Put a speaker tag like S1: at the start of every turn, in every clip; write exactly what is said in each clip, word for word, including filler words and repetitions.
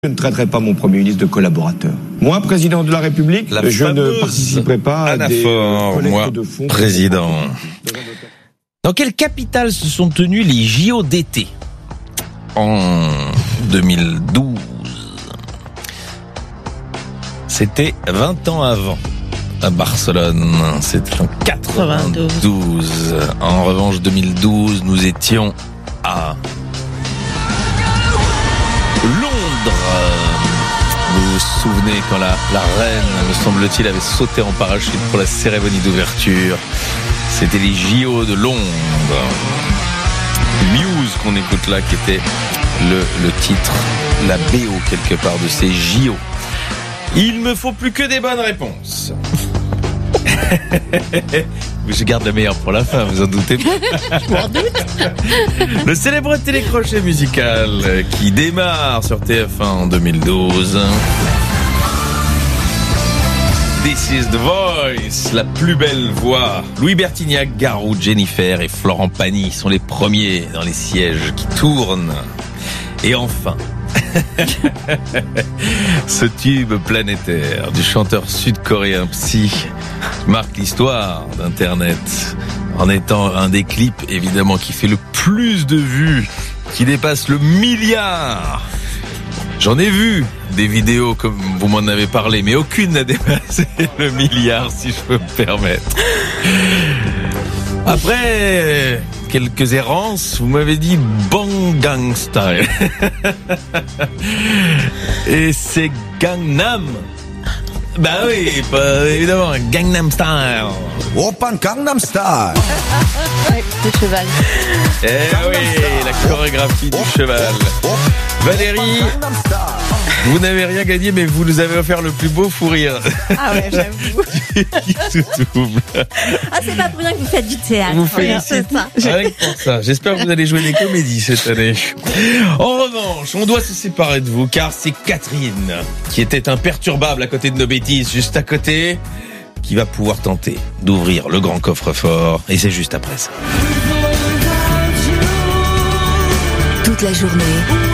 S1: Je ne traiterai pas mon Premier ministre de collaborateur. Moi, président de la République,
S2: la
S1: je ne participerai pas à des
S2: collectes moi, de fonds. Président. Dans quelle capitale se sont tenus les J O d'été en deux mille douze? C'était vingt ans avant, à Barcelone. C'était en quatre-vingt-douze. En revanche, deux mille douze, nous étions à Londres. Vous vous souvenez quand la, la reine, me semble-t-il, avait sauté en parachute pour la cérémonie d'ouverture. C'était les J O de Londres. Muse qu'on écoute là, qui était le, le titre, la B O quelque part de ces J O. Il me faut plus que des bonnes réponses. Je garde le meilleur pour la fin, vous en doutez pas. Je m'en doute. Le célèbre télécrochet musical qui démarre sur T F un en deux mille douze. This is the voice, la plus belle voix. Louis Bertignac, Garou, Jennifer et Florent Pagny sont les premiers dans les sièges qui tournent. Et enfin, ce tube planétaire du chanteur sud-coréen Psy marque l'histoire d'Internet en étant un des clips évidemment qui fait le plus de vues, qui dépasse le milliard. J'en ai vu des vidéos comme vous m'en avez parlé, mais aucune n'a dépassé le milliard, si je peux me permettre. Après quelques errances, vous m'avez dit Gangnam Style. Et c'est Gangnam. Bah oui, pas, évidemment, Gangnam Style.
S3: Open Gangnam Style.
S4: Ouais, le cheval.
S2: Eh oui, la chorégraphie du cheval. Valérie, vous n'avez rien gagné, mais vous nous avez offert le plus beau fou rire.
S4: Ah ouais, j'avoue.
S2: Qui se double.
S4: Ah, c'est pas pour rien que vous faites du théâtre.
S2: Vous félicitez avec pour ça. J'espère que vous allez jouer des comédies cette année. En revanche, on doit se séparer de vous, car c'est Catherine, qui était imperturbable à côté de nos bêtises, juste à côté, qui va pouvoir tenter d'ouvrir le grand coffre-fort. Et c'est juste après ça.
S5: Toute la journée,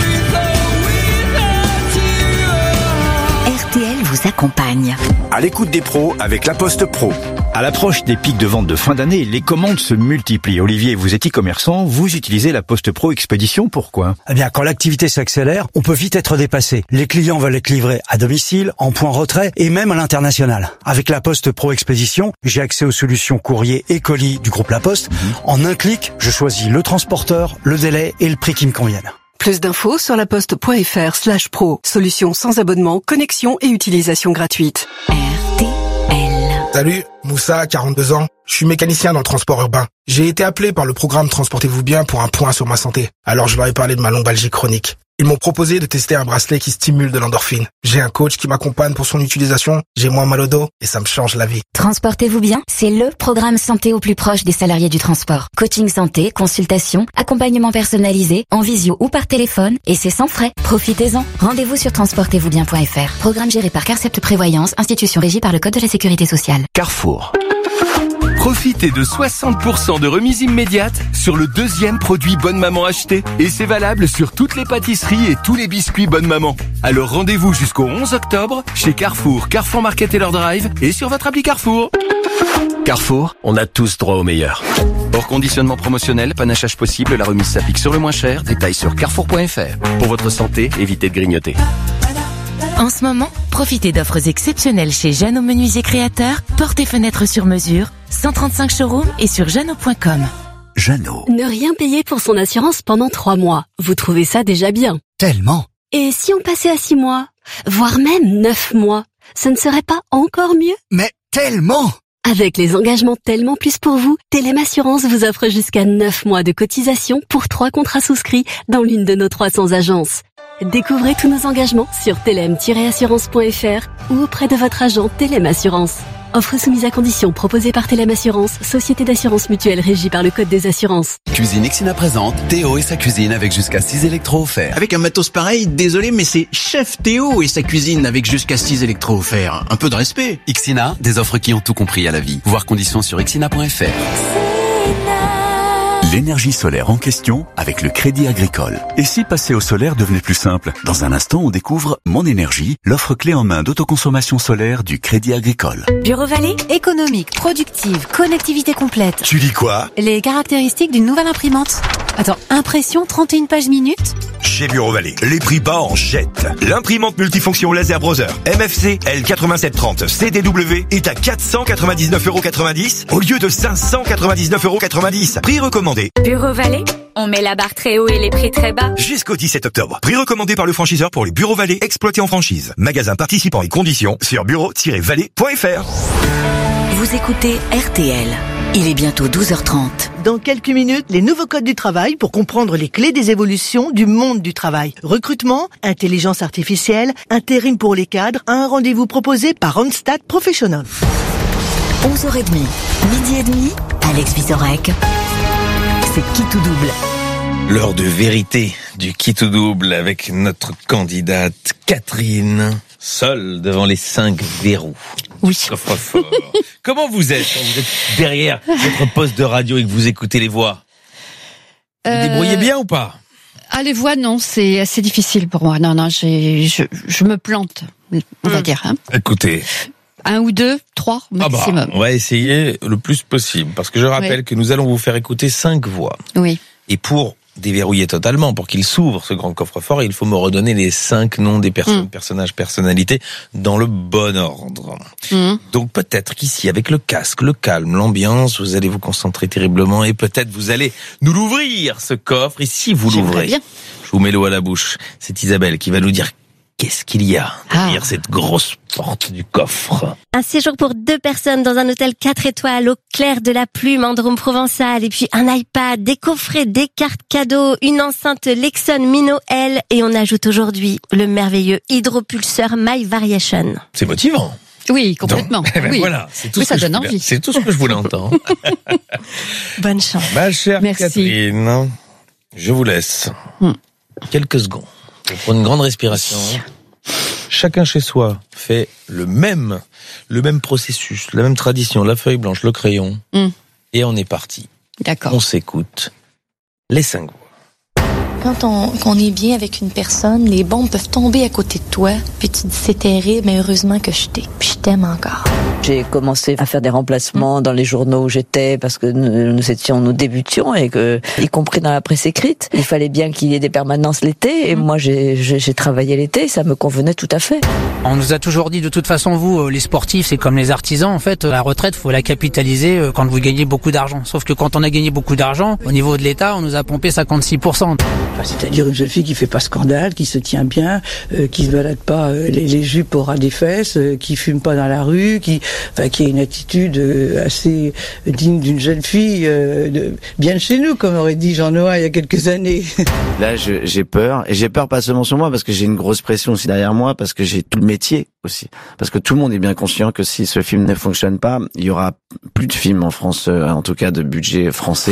S5: R T L vous accompagne.
S3: À l'écoute des pros avec La Poste Pro.
S6: À l'approche des pics de vente de fin d'année, les commandes se multiplient. Olivier, vous êtes e-commerçant, vous utilisez La Poste Pro Expédition, pourquoi?
S7: Eh bien, quand l'activité s'accélère, on peut vite être dépassé. Les clients veulent être livrés à domicile, en point retrait et même à l'international. Avec La Poste Pro Expédition, j'ai accès aux solutions courrier et colis du groupe La Poste. Mmh. En un clic, je choisis le transporteur, le délai et le prix qui me conviennent.
S8: Plus d'infos sur laposte.fr slash pro. Solution sans abonnement, connexion et utilisation gratuite.
S5: R T L.
S9: Salut, Moussa, quarante-deux ans. Je suis mécanicien dans le transport urbain. J'ai été appelé par le programme Transportez-vous bien pour un point sur ma santé. Alors je leur ai parlé de ma lombalgie chronique. Ils m'ont proposé de tester un bracelet qui stimule de l'endorphine. J'ai un coach qui m'accompagne pour son utilisation. J'ai moins mal au dos et ça me change la vie.
S5: Transportez-vous bien, c'est le programme santé au plus proche des salariés du transport. Coaching santé, consultation, accompagnement personnalisé, en visio ou par téléphone, et c'est sans frais. Profitez-en. Rendez-vous sur transportez vous bien point f r. Programme géré par Carcept Prévoyance, institution régie par le Code de la Sécurité sociale.
S10: Carrefour. Profitez de soixante pour cent de remise immédiate sur le deuxième produit Bonne Maman acheté. Et c'est valable sur toutes les pâtisseries et tous les biscuits Bonne Maman. Alors rendez-vous jusqu'au onze octobre chez Carrefour, Carrefour Market et leur Drive et sur votre appli Carrefour. Carrefour, on a tous droit au meilleur. Hors conditionnement promotionnel, panachage possible, la remise s'applique sur le moins cher. Détails sur carrefour point f r. Pour votre santé, évitez de grignoter.
S11: En ce moment, profitez d'offres exceptionnelles chez Jeannot Menuisier Créateur, portes et fenêtres sur mesure, cent trente-cinq showrooms et sur jeannot point com.
S6: Jeannot.
S12: Ne rien payer pour son assurance pendant trois mois. Vous trouvez ça déjà bien?
S6: Tellement.
S12: Et si on passait à six mois? Voire même neuf mois? Ce ne serait pas encore mieux?
S6: Mais tellement.
S12: Avec les engagements Tellement Plus pour vous, Telem Assurance vous offre jusqu'à neuf mois de cotisation pour trois contrats souscrits dans l'une de nos trois cents agences. Découvrez tous nos engagements sur telem tiret assurance point f r ou auprès de votre agent Telem Assurance. Offre soumise à conditions proposée par Telem Assurance, société d'assurance mutuelle régie par le Code des assurances.
S13: Cuisine Ixina présente Théo et sa cuisine avec jusqu'à six électros offerts.
S14: Avec un matos pareil, désolé, mais c'est Chef Théo et sa cuisine avec jusqu'à six électros offerts. Un peu de respect.
S13: Ixina, des offres qui ont tout compris à la vie. Voir conditions sur ixina point f r. L'énergie solaire en question avec le Crédit Agricole. Et si passer au solaire devenait plus simple? Dans un instant, on découvre Mon Énergie, l'offre clé en main d'autoconsommation solaire du Crédit Agricole.
S15: Bureau Vallée, économique, productive, connectivité complète.
S3: Tu dis quoi?
S15: Les caractéristiques d'une nouvelle imprimante. Attends, impression trente et une pages minutes?
S3: Chez Bureau Vallée, les prix bas en jette. L'imprimante multifonction laser browser M F C L quatre-vingt-sept trente C D W est à quatre cent quatre-vingt-dix-neuf euros quatre-vingt-dix au lieu de cinq cent quatre-vingt-dix-neuf euros quatre-vingt-dix. Prix recommandé.
S16: Bureau Vallée, on met la barre très haut et les prix très bas.
S3: Jusqu'au dix-sept octobre. Prix recommandé par le franchiseur pour les Bureaux Vallée exploités en franchise. Magasin participant et conditions sur bureau tiret vallée point f r.
S15: Vous écoutez R T L. Il est bientôt douze heures trente.
S17: Dans quelques minutes, les nouveaux codes du travail pour comprendre les clés des évolutions du monde du travail. Recrutement, intelligence artificielle, intérim pour les cadres, un rendez-vous proposé par Randstad Professional.
S15: onze heures trente, midi et demi, Alex Vizorek. C'est qui tout double.
S2: L'heure de vérité du qui tout double avec notre candidate Catherine, seule devant les cinq verrous.
S4: Oui.
S2: Coffre-fort. Comment vous êtes quand vous êtes derrière votre poste de radio et que vous écoutez les voix? Vous
S18: euh...
S2: vous débrouillez bien ou pas?
S18: Ah, les voix, non, c'est assez difficile pour moi. Non, non, j'ai, je, je me plante, on va dire. Hein.
S2: Écoutez.
S18: Un ou deux, trois maximum.
S2: Ah bah, on va essayer le plus possible, parce que je rappelle oui. que nous allons vous faire écouter cinq voix.
S18: Oui.
S2: Et pour déverrouiller totalement, pour qu'il s'ouvre ce grand coffre-fort, il faut me redonner les cinq noms des personnes, mmh. personnages, personnalités, dans le bon ordre. Mmh. Donc peut-être qu'ici, avec le casque, le calme, l'ambiance, vous allez vous concentrer terriblement et peut-être vous allez nous l'ouvrir, ce coffre. Et si vous
S18: J'aimerais
S2: l'ouvrez,
S18: bien.
S2: Je vous mets l'eau à la bouche. C'est Isabelle qui va nous dire qu'est-ce qu'il y a derrière ah. cette grosse porte du coffre.
S4: Un séjour pour deux personnes dans un hôtel quatre étoiles au clair de la plume en Drôme provençal, et puis un iPad, des coffrets, des cartes cadeaux, une enceinte Lexon Mino L, et on ajoute aujourd'hui le merveilleux hydropulseur My Variation.
S2: C'est motivant.
S18: Oui, complètement.
S2: Donc, eh ben
S18: oui.
S2: Voilà, c'est tout
S18: oui,
S2: ce
S18: ça
S2: que
S18: donne
S2: je
S18: envie.
S2: voulais, c'est tout ce que je voulais entendre.
S4: Bonne chance.
S2: Ma chère
S18: Merci.
S2: Catherine, je vous laisse hmm. quelques secondes. On prend une grande respiration. Chacun chez soi fait le même, le même processus, la même tradition, la feuille blanche, le crayon, mm. et on est parti.
S18: D'accord.
S2: On s'écoute. Les cinq voix.
S19: Quand on, quand on est bien avec une personne, les bombes peuvent tomber à côté de toi, puis tu te dis c'est terrible, mais heureusement que je t'ai, puis je t'aime encore.
S20: J'ai commencé à faire des remplacements mmh. dans les journaux où j'étais parce que nous, nous étions, nous débutions et que, y compris dans la presse écrite, il fallait bien qu'il y ait des permanences l'été et mmh. moi j'ai, j'ai, j'ai travaillé l'été, ça me convenait tout à fait.
S21: On nous a toujours dit de toute façon vous, les sportifs, c'est comme les artisans en fait, la retraite faut la capitaliser quand vous gagnez beaucoup d'argent. Sauf que quand on a gagné beaucoup d'argent, au niveau de l'État, on nous a pompé cinquante-six pour cent.
S22: C'est-à-dire une jeune fille qui fait pas scandale, qui se tient bien, euh, qui se balade pas euh, les, les jupes au ras des fesses, euh, qui fume pas dans la rue, qui, enfin, qui a une attitude euh, assez digne d'une jeune fille euh, de, bien de chez nous, comme aurait dit Jean Noah il y a quelques années.
S23: Là, je, j'ai peur, et j'ai peur pas seulement sur moi, parce que j'ai une grosse pression aussi derrière moi, parce que j'ai tout le métier aussi, parce que tout le monde est bien conscient que si ce film ne fonctionne pas, il y aura plus de films en France, euh, en tout cas de budget français.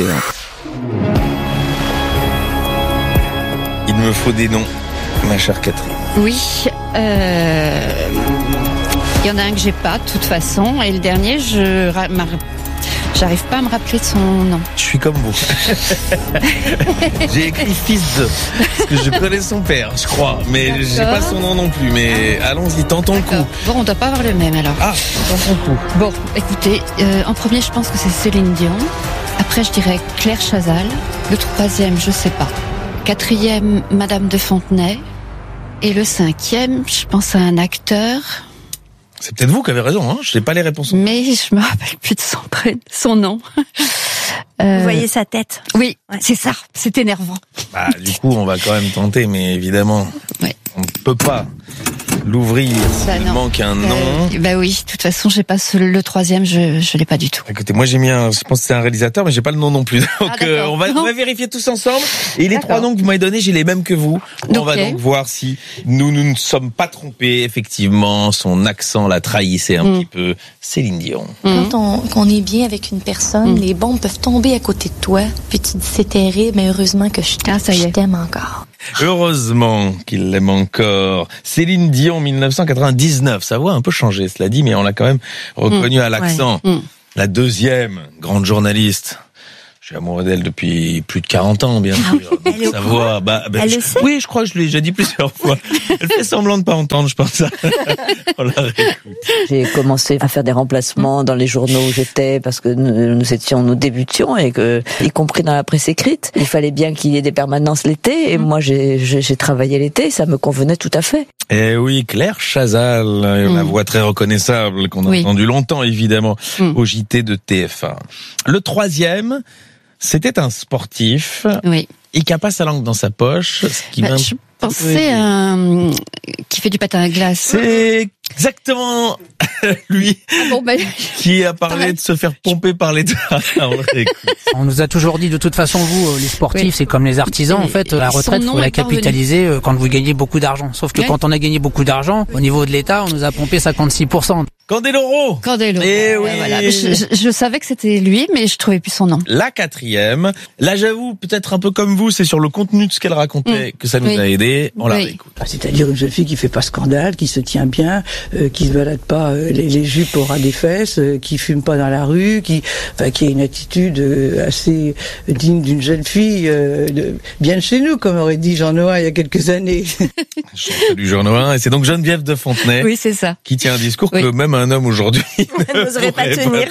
S2: Il me faut des noms, ma chère Catherine.
S18: Oui, euh, il y en a un que j'ai pas, de toute façon, et le dernier, je j'arrive pas à me rappeler de son nom.
S2: Je suis comme vous. J'ai écrit fils de, parce que je connais son père, je crois, mais D'accord. j'ai pas son nom non plus. Mais ah. allons-y, tentons le coup.
S18: Bon, on doit pas avoir le même alors.
S2: Ah, tentons le coup.
S18: Bon, écoutez, euh, en premier, je pense que c'est Céline Dion. Après, je dirais Claire Chazal. Le troisième, je sais pas. Quatrième, Madame de Fontenay. Et le cinquième, je pense à un acteur.
S2: C'est peut-être vous qui avez raison, hein. Je n'ai pas les réponses.
S18: Mais je me rappelle plus de son prénom, son nom.
S4: Euh... Vous voyez sa tête.
S18: Oui, ouais. C'est ça. C'est énervant.
S2: Bah, du coup, on va quand même tenter, mais évidemment, ouais. on ne peut pas l'ouvrir.
S18: Bah
S2: il manque un
S18: bah,
S2: nom.
S18: Bah oui, de toute façon, j'ai pas ce, le troisième, je je l'ai pas du tout.
S2: Écoutez, moi j'ai mis un, je pense que c'est un réalisateur, mais j'ai pas le nom non plus. Donc
S18: ah,
S2: euh, on va on va vérifier tous ensemble. Et les trois noms que vous m'avez donnés, j'ai les mêmes que vous. On okay. va donc voir si nous nous ne sommes pas trompés. Effectivement, son accent la trahissait un mm. petit peu. Céline Dion.
S19: Mm. Quand on quand on est bien avec une personne, mm. les bombes peuvent tomber à côté de toi, puis tu te dis c'est terrible, mais heureusement que je t'aime, ah, je t'aime encore.
S2: Heureusement qu'il l'aime encore. Céline Dion, dix-neuf cent quatre-vingt-dix-neuf. Sa voix a un peu changé, cela dit, mais on l'a quand même reconnu mmh, à l'accent. Ouais, mmh. La deuxième grande journaliste. Je suis amoureux d'elle depuis plus de quarante ans, bien sûr. Donc,
S4: Elle
S2: sa voix, bah, bah,
S4: Elle
S2: je-
S4: le sait
S2: oui, je crois que je l'ai déjà dit plusieurs fois. Elle fait semblant de pas entendre, je pense. On la réécoute.
S20: J'ai commencé à faire des remplacements dans les journaux où j'étais parce que nous, nous étions, nous débutions et que, y compris dans la presse écrite, il fallait bien qu'il y ait des permanences l'été et moi j'ai, j'ai, j'ai travaillé l'été, ça me convenait tout à fait.
S2: Eh oui, Claire Chazal, la voix très reconnaissable qu'on a
S18: Oui.
S2: entendue longtemps, évidemment,
S18: Mm.
S2: au J T de T F un. Le troisième, c'était un sportif.
S18: Oui.
S2: Et qui a pas sa langue dans sa poche, ce qui
S18: Bah,
S2: m'a-
S18: je pensais à un qui fait du patin à glace.
S2: C'est exactement lui
S18: Bon, ben,
S2: qui a parlé de se faire pomper par l'État. On réécoute.
S21: On nous a toujours dit de toute façon vous euh, les sportifs
S18: Oui.
S21: c'est comme les artisans en fait la
S18: Son
S21: retraite
S18: nom
S21: faut la
S18: est parvenu.
S21: capitaliser euh, quand vous gagnez beaucoup d'argent sauf que
S18: Ouais.
S21: quand on a gagné beaucoup d'argent au niveau de l'État on nous a pompé cinquante-six pour cent.
S2: Candeloro.
S18: Candelo.
S2: Eh oui.
S18: Ouais, voilà. Mais Je, je- je savais que c'était lui, mais je trouvais plus son nom.
S2: La quatrième. Là, j'avoue, peut-être un peu comme vous, c'est sur le contenu de ce qu'elle racontait que ça nous
S18: Oui.
S2: a aidé. On la
S18: Oui.
S2: réécoute.
S22: Ah, c'est-à-dire une jeune fille qui fait pas scandale, qui se tient bien, euh, qui se balade pas euh, les, les jupes au ras des fesses, euh, qui fume pas dans la rue, qui, enfin, qui a une attitude euh, assez digne d'une jeune fille, euh, de, bien de chez nous, comme aurait dit Jean Noin il y a quelques années.
S2: Chanteur du journal un. Et c'est donc Geneviève de Fontenay
S18: Oui, c'est ça.
S2: qui tient un discours
S18: Oui.
S2: que même un homme aujourd'hui
S4: n'oserait pas tenir.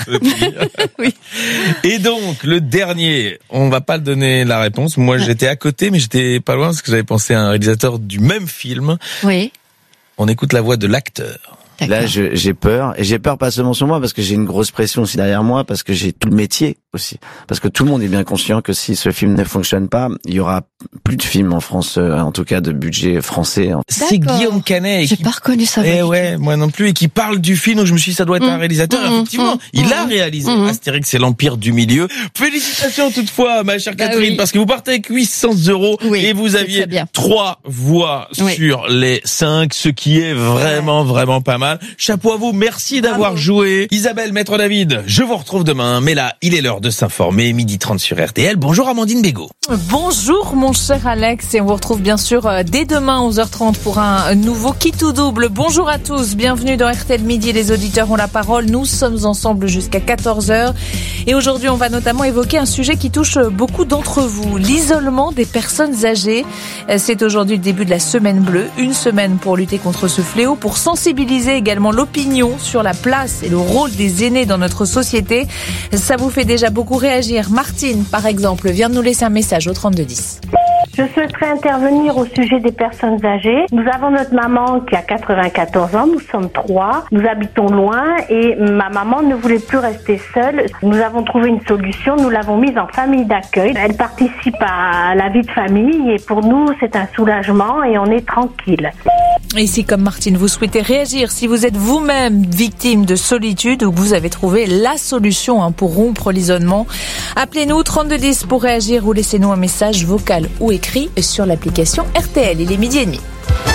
S18: Oui.
S2: Et donc, le dernier, on va pas le donner la réponse. Moi, j'étais à côté, mais j'étais pas loin parce que j'avais pensé à un réalisateur du même film.
S18: Oui.
S2: On écoute la voix de l'acteur.
S23: Là, je- j'ai peur. Et j'ai peur pas seulement sur moi, parce que j'ai une grosse pression aussi derrière moi, parce que j'ai tout le métier aussi. Parce que tout le monde est bien conscient que si ce film ne fonctionne pas, il y aura plus de films en France, euh, en tout cas de budget français.
S2: C'est Guillaume Canet.
S18: J'ai pas reconnu ça.
S2: Eh ouais, moi non plus, et qui parle du film, donc je me suis dit, ça doit être un réalisateur.
S18: Mmh,
S2: Effectivement,
S18: mmh,
S2: il
S18: mmh,
S2: a réalisé
S18: mmh.
S2: Astérix et l'Empire du Milieu. Félicitations toutefois, ma chère
S18: Bah
S2: Catherine,
S18: oui.
S2: parce que vous partez avec huit cents euros
S18: Oui,
S2: et vous
S18: c'est
S2: aviez
S18: très bien.
S2: trois voix
S18: Oui.
S2: sur les cinq, ce qui est vraiment, vraiment pas mal. Chapeau à vous, merci d'avoir joué. Isabelle, Maître David, je vous retrouve demain, mais là, il est l'heure de s'informer, midi trente sur R T L. Bonjour Amandine Bégaud.
S1: Bonjour mon cher Alex et on vous retrouve bien sûr euh, dès demain onze heures trente pour un nouveau Qui tout double. Bonjour à tous, bienvenue dans R T L Midi, les auditeurs ont la parole, nous sommes ensemble jusqu'à quatorze heures et aujourd'hui on va notamment évoquer un sujet qui touche beaucoup d'entre vous, l'isolement des personnes âgées. Euh, C'est aujourd'hui le début de la semaine bleue, une semaine pour lutter contre ce fléau, pour sensibiliser également l'opinion sur la place et le rôle des aînés dans notre société. Ça vous fait déjà beaucoup réagir. Martine, par exemple, vient de nous laisser un message au trente-deux dix.
S7: Je souhaiterais intervenir au sujet des personnes âgées. Nous avons notre maman qui a quatre-vingt-quatorze ans, nous sommes trois, nous habitons loin et ma maman ne voulait plus rester seule. Nous avons trouvé une solution, nous l'avons mise en famille d'accueil. Elle participe à la vie de famille et pour nous c'est un soulagement et on est tranquille.
S1: Et si, comme Martine, vous souhaitez réagir, si vous êtes vous-même victime de solitude ou que vous avez trouvé la solution hein, pour rompre l'isolement, appelez-nous trente-deux dix pour réagir ou laissez-nous un message vocal ou écrit sur l'application R T L. Il est midi et demi.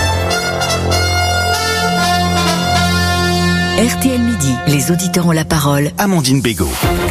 S15: R T L Midi, les auditeurs ont la parole.
S13: Amandine Bégaud.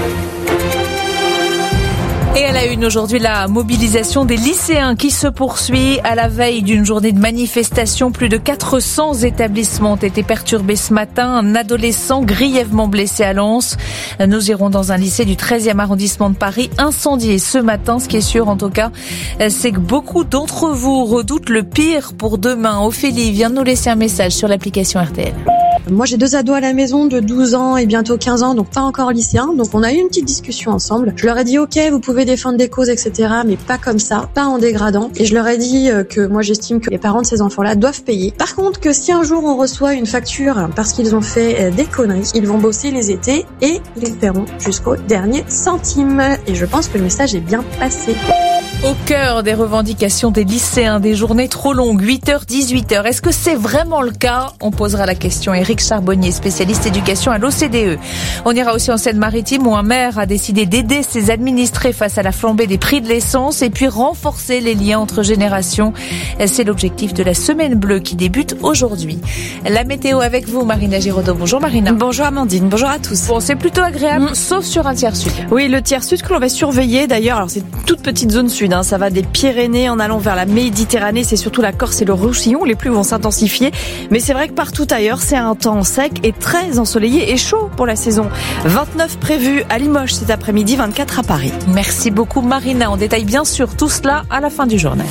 S1: Et à la une aujourd'hui, la mobilisation des lycéens qui se poursuit à la veille d'une journée de manifestation. Plus de quatre cents établissements ont été perturbés ce matin. Un adolescent grièvement blessé à Lens. Nous irons dans un lycée du treizième arrondissement de Paris, incendié ce matin. Ce qui est sûr en tout cas, c'est que beaucoup d'entre vous redoutent le pire pour demain. Ophélie vient de nous laisser un message sur l'application R T L.
S8: Moi, j'ai deux ados à la maison de douze ans et bientôt quinze ans, donc pas encore lycéens. Donc on a eu une petite discussion ensemble. Je leur ai dit, ok, vous pouvez défendre des causes, et cetera, mais pas comme ça, pas en dégradant. Et je leur ai dit que moi, j'estime que les parents de ces enfants-là doivent payer. Par contre, que si un jour on reçoit une facture parce qu'ils ont fait des conneries, ils vont bosser les étés et ils paieront jusqu'au dernier centime. Et je pense que le message est bien passé.
S1: Au cœur des revendications des lycéens, des journées trop longues, huit heures, dix-huit heures. Est-ce que c'est vraiment le cas? On posera la question. Éric Charbonnier, spécialiste éducation à l'O C D E. On ira aussi en Seine-Maritime où un maire a décidé d'aider ses administrés face à la flambée des prix de l'essence et puis renforcer les liens entre générations. C'est l'objectif de la Semaine Bleue qui débute aujourd'hui. La météo avec vous, Marina Giraudot. Bonjour Marina.
S24: Bonjour Amandine, bonjour à tous.
S1: Bon, c'est plutôt agréable, mmh. sauf sur un tiers sud.
S24: Oui, le tiers sud que l'on va surveiller d'ailleurs. Alors c'est une toute petite zone sud. Hein. Ça va des Pyrénées en allant vers la Méditerranée. C'est surtout la Corse et le Roussillon. Les pluies vont s'intensifier. Mais c'est vrai que partout ailleurs, c'est un temps temps sec et très ensoleillé et chaud pour la saison. vingt-neuf prévus à Limoges cet après-midi, vingt-quatre à Paris.
S1: Merci beaucoup Marina. On détaille bien sûr tout cela à la fin du journal.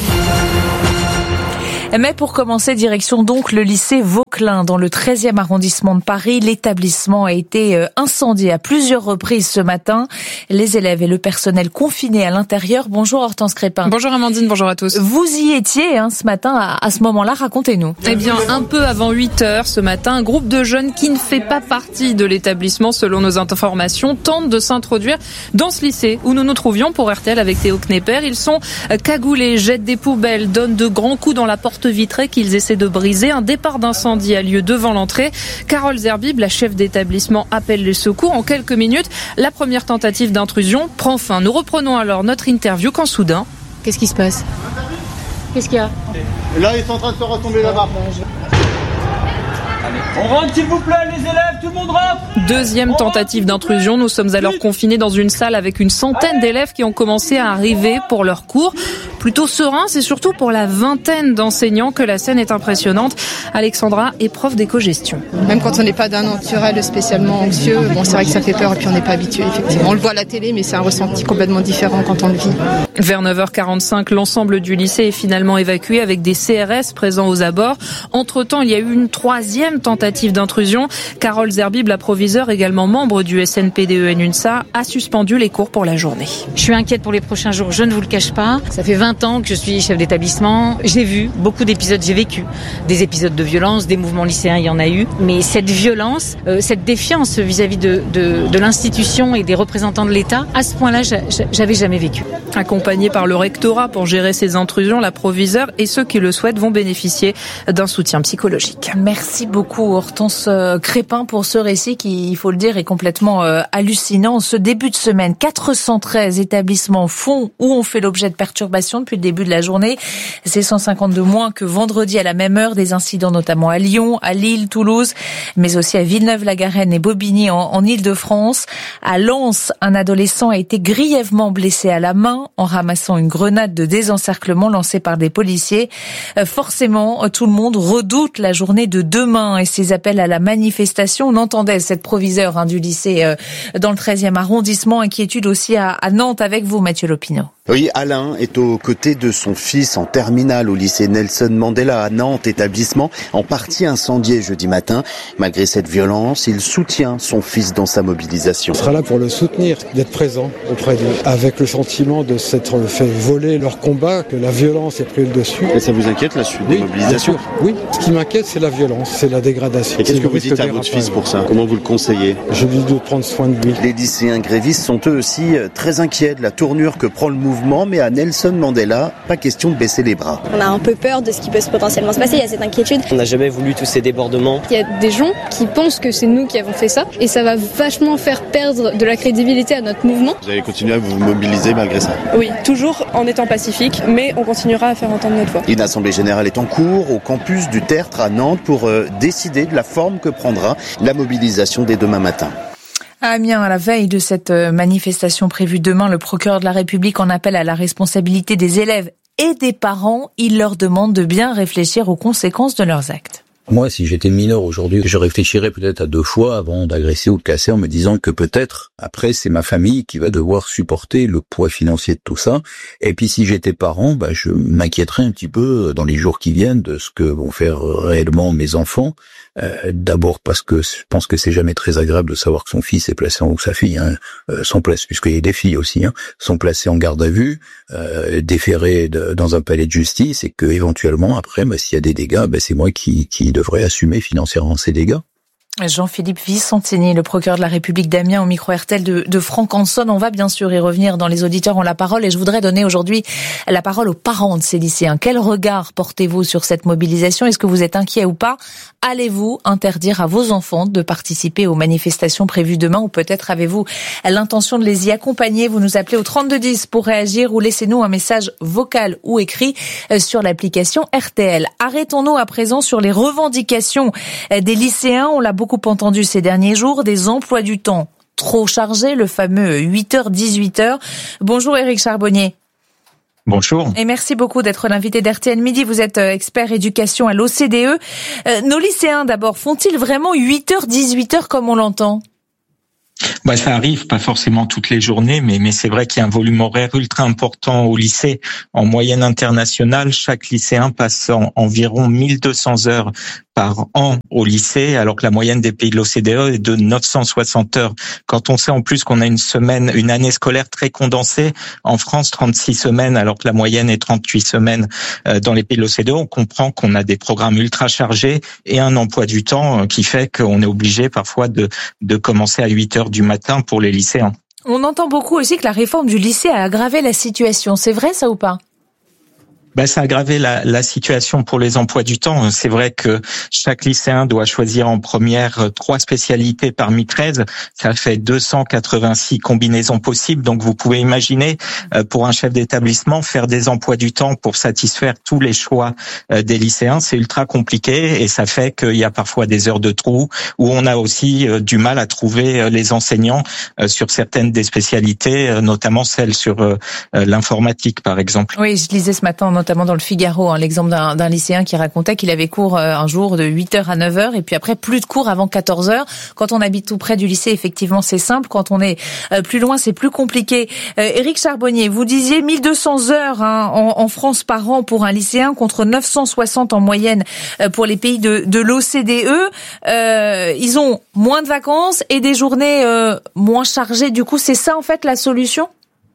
S1: Mais pour commencer, direction donc le lycée Vauquelin dans le treizième arrondissement de Paris. L'établissement a été incendié à plusieurs reprises ce matin. Les élèves et le personnel confinés à l'intérieur. Bonjour Hortense Crépin.
S5: Bonjour Amandine, bonjour à tous.
S1: Vous y étiez hein, ce matin à, à ce moment-là, racontez-nous.
S5: Eh bien, un peu avant huit heures ce matin, un groupe de jeunes qui ne fait pas partie de l'établissement selon nos informations tente de s'introduire dans ce lycée où nous nous trouvions pour R T L avec Théo Knepper. Ils sont cagoulés, jettent des poubelles, donnent de grands coups dans la porte vitrée qu'ils essaient de briser. Un départ d'incendie a lieu devant l'entrée. Carole Zerbib, la chef d'établissement, appelle les secours. En quelques minutes, la première tentative d'intrusion prend fin. Nous reprenons alors notre interview quand soudain...
S9: Qu'est-ce qui se passe? Qu'est-ce qu'il y a?
S10: Là, ils sont en train de se retomber là-bas. On rentre s'il vous plaît les élèves, tout le monde rentre.
S5: Deuxième tentative d'intrusion, nous sommes alors confinés dans une salle avec une centaine d'élèves qui ont commencé à arriver pour leur cours. Plutôt serein, c'est surtout pour la vingtaine d'enseignants que la scène est impressionnante. Alexandra est prof d'éco-gestion.
S9: Même quand on n'est pas d'un naturel spécialement anxieux, bon c'est vrai que ça fait peur et puis on n'est pas habitué effectivement. On le voit à la télé mais c'est un ressenti complètement différent quand on le vit.
S5: Vers neuf heures quarante-cinq, l'ensemble du lycée est finalement évacué avec des C R S présents aux abords. Entre-temps, il y a eu une troisième tentative d'intrusion. Carole Zerbib, la proviseure, également membre du S N P D E N UNSA, a suspendu les cours pour la journée.
S9: Je suis inquiète pour les prochains jours, je ne vous le cache pas. Ça fait vingt ans que je suis chef d'établissement. J'ai vu beaucoup d'épisodes, j'ai vécu des épisodes de violence, des mouvements lycéens, il y en a eu. Mais cette violence, euh, cette défiance vis-à-vis de, de, de l'institution et des représentants de l'État, à ce point-là, j'avais jamais vécu.
S5: Accompagnée par le rectorat pour gérer ces intrusions, la proviseure et ceux qui le souhaitent vont bénéficier d'un soutien psychologique.
S1: Merci beaucoup Hortense Crépin pour ce récit qui, il faut le dire, est complètement euh, hallucinant. Ce début de semaine, quatre cent treize établissements font ou ont fait l'objet de perturbations depuis le début de la journée. C'est cent cinquante-deux moins que vendredi à la même heure. Des incidents notamment à Lyon, à Lille, Toulouse, mais aussi à Villeneuve-la-Garenne et Bobigny en, en Île-de-France. À Lens, un adolescent a été grièvement blessé à la main en ramassant une grenade de désencerclement lancée par des policiers. Euh, forcément, tout le monde redoute la journée de demain et ses appels à la manifestation. On entendait cette proviseure hein, du lycée euh, dans le treizième arrondissement. Inquiétude aussi à, à Nantes avec vous, Mathieu Lopineau.
S11: Oui, Alain est aux côtés de son fils en terminale au lycée Nelson Mandela à Nantes, établissement en partie incendié jeudi matin. Malgré cette violence, il soutient son fils dans sa mobilisation.
S25: On sera là pour le soutenir, d'être présent auprès d'eux, avec le sentiment de s'être fait voler leur combat, que la violence ait pris le dessus.
S11: Et ça vous inquiète la suite
S25: oui,
S11: des mobilisations?
S25: Oui, ce qui m'inquiète c'est la violence, c'est la dégradation.
S11: Et qu'est-ce que vous dites à votre fils pour ça? Comment vous le conseillez?
S25: Je lui dis de prendre soin de lui.
S11: Les lycéens grévistes sont eux aussi très inquiets de la tournure que prend le mouvement. Mais à Nelson Mandela, pas question de baisser les bras.
S26: On a un peu peur de ce qui peut potentiellement se passer, il y a cette inquiétude.
S27: On n'a jamais voulu tous ces débordements.
S26: Il y a des gens qui pensent que c'est nous qui avons fait ça et ça va vachement faire perdre de la crédibilité à notre mouvement.
S11: Vous allez continuer à vous mobiliser malgré ça?
S26: Oui, toujours en étant pacifique, mais on continuera à faire entendre notre voix.
S11: Une assemblée générale est en cours au campus du Tertre à Nantes pour euh, décider de la forme que prendra la mobilisation dès demain matin.
S1: À Amiens, à la veille de cette manifestation prévue demain, le procureur de la République en appelle à la responsabilité des élèves et des parents. Il leur demande de bien réfléchir aux conséquences de leurs actes.
S28: Moi, si j'étais mineur aujourd'hui, je réfléchirais peut-être à deux fois avant d'agresser ou de casser en me disant que peut-être, après, c'est ma famille qui va devoir supporter le poids financier de tout ça. Et puis, si j'étais parent, bah, je m'inquiéterais un petit peu dans les jours qui viennent de ce que vont faire réellement mes enfants. Euh, d'abord parce que je pense que c'est jamais très agréable de savoir que son fils est placé en, ou sa fille, hein, euh, sont placés, puisqu'il y a des filles aussi, hein, sont placés en garde à vue, euh, déférés de, dans un palais de justice, et que éventuellement après, bah, s'il y a des dégâts, bah, c'est moi qui, qui devrais assumer financièrement ces dégâts.
S1: Jean-Philippe Vicentini, le procureur de la République d'Amiens au micro R T L de, de Franck Hanson. On va bien sûr y revenir dans Les auditeurs ont la parole et je voudrais donner aujourd'hui la parole aux parents de ces lycéens. Quel regard portez-vous sur cette mobilisation? Est-ce que vous êtes inquiet ou pas? Allez-vous interdire à vos enfants de participer aux manifestations prévues demain ou peut-être avez-vous l'intention de les y accompagner? Vous nous appelez au trente-deux dix pour réagir ou laissez-nous un message vocal ou écrit sur l'application R T L. Arrêtons-nous à présent sur les revendications des lycéens. On l'a beaucoup entendu ces derniers jours, des emplois du temps trop chargés, le fameux huit heures dix-huit heures. Bonjour Éric Charbonnier.
S3: Bonjour.
S1: Et merci beaucoup d'être l'invité d'R T L Midi. Vous êtes expert éducation à l'O C D E. Euh, nos lycéens, d'abord, font-ils vraiment huit heures, dix-huit heures comme on l'entend ?
S3: Bah, ça arrive, pas forcément toutes les journées, mais, mais c'est vrai qu'il y a un volume horaire ultra important au lycée. En moyenne internationale, chaque lycéen passe en, environ mille deux cents heures par an au lycée, alors que la moyenne des pays de l'O C D E est de neuf cent soixante heures. Quand on sait en plus qu'on a une semaine, une année scolaire très condensée, en France trente-six semaines, alors que la moyenne est trente-huit semaines dans les pays de l'O C D E, on comprend qu'on a des programmes ultra chargés et un emploi du temps qui fait qu'on est obligé parfois de, de commencer à huit heures du matin pour les lycéens.
S1: On entend beaucoup aussi que la réforme du lycée a aggravé la situation. C'est vrai ça ou pas ?
S3: Ben, ça a aggravé la, la situation pour les emplois du temps. C'est vrai que chaque lycéen doit choisir en première trois spécialités parmi treize. Ça fait deux cent quatre-vingt-six combinaisons possibles. Donc, vous pouvez imaginer, pour un chef d'établissement, faire des emplois du temps pour satisfaire tous les choix des lycéens. C'est ultra compliqué et ça fait qu'il y a parfois des heures de trou où on a aussi du mal à trouver les enseignants sur certaines des spécialités, notamment celles sur l'informatique, par exemple.
S1: Oui, je lisais ce matin notamment dans le Figaro, hein, l'exemple d'un, d'un lycéen qui racontait qu'il avait cours euh, un jour de huit heures à neuf heures et puis après plus de cours avant quatorze heures. Quand on habite tout près du lycée, effectivement, c'est simple. Quand on est euh, plus loin, c'est plus compliqué. Euh, Éric Charbonnier, vous disiez mille deux cents heures hein, en, en France par an pour un lycéen contre neuf cent soixante en moyenne euh, pour les pays de, de l'O C D E. Euh, ils ont moins de vacances et des journées euh, moins chargées. Du coup, c'est ça en fait la solution ?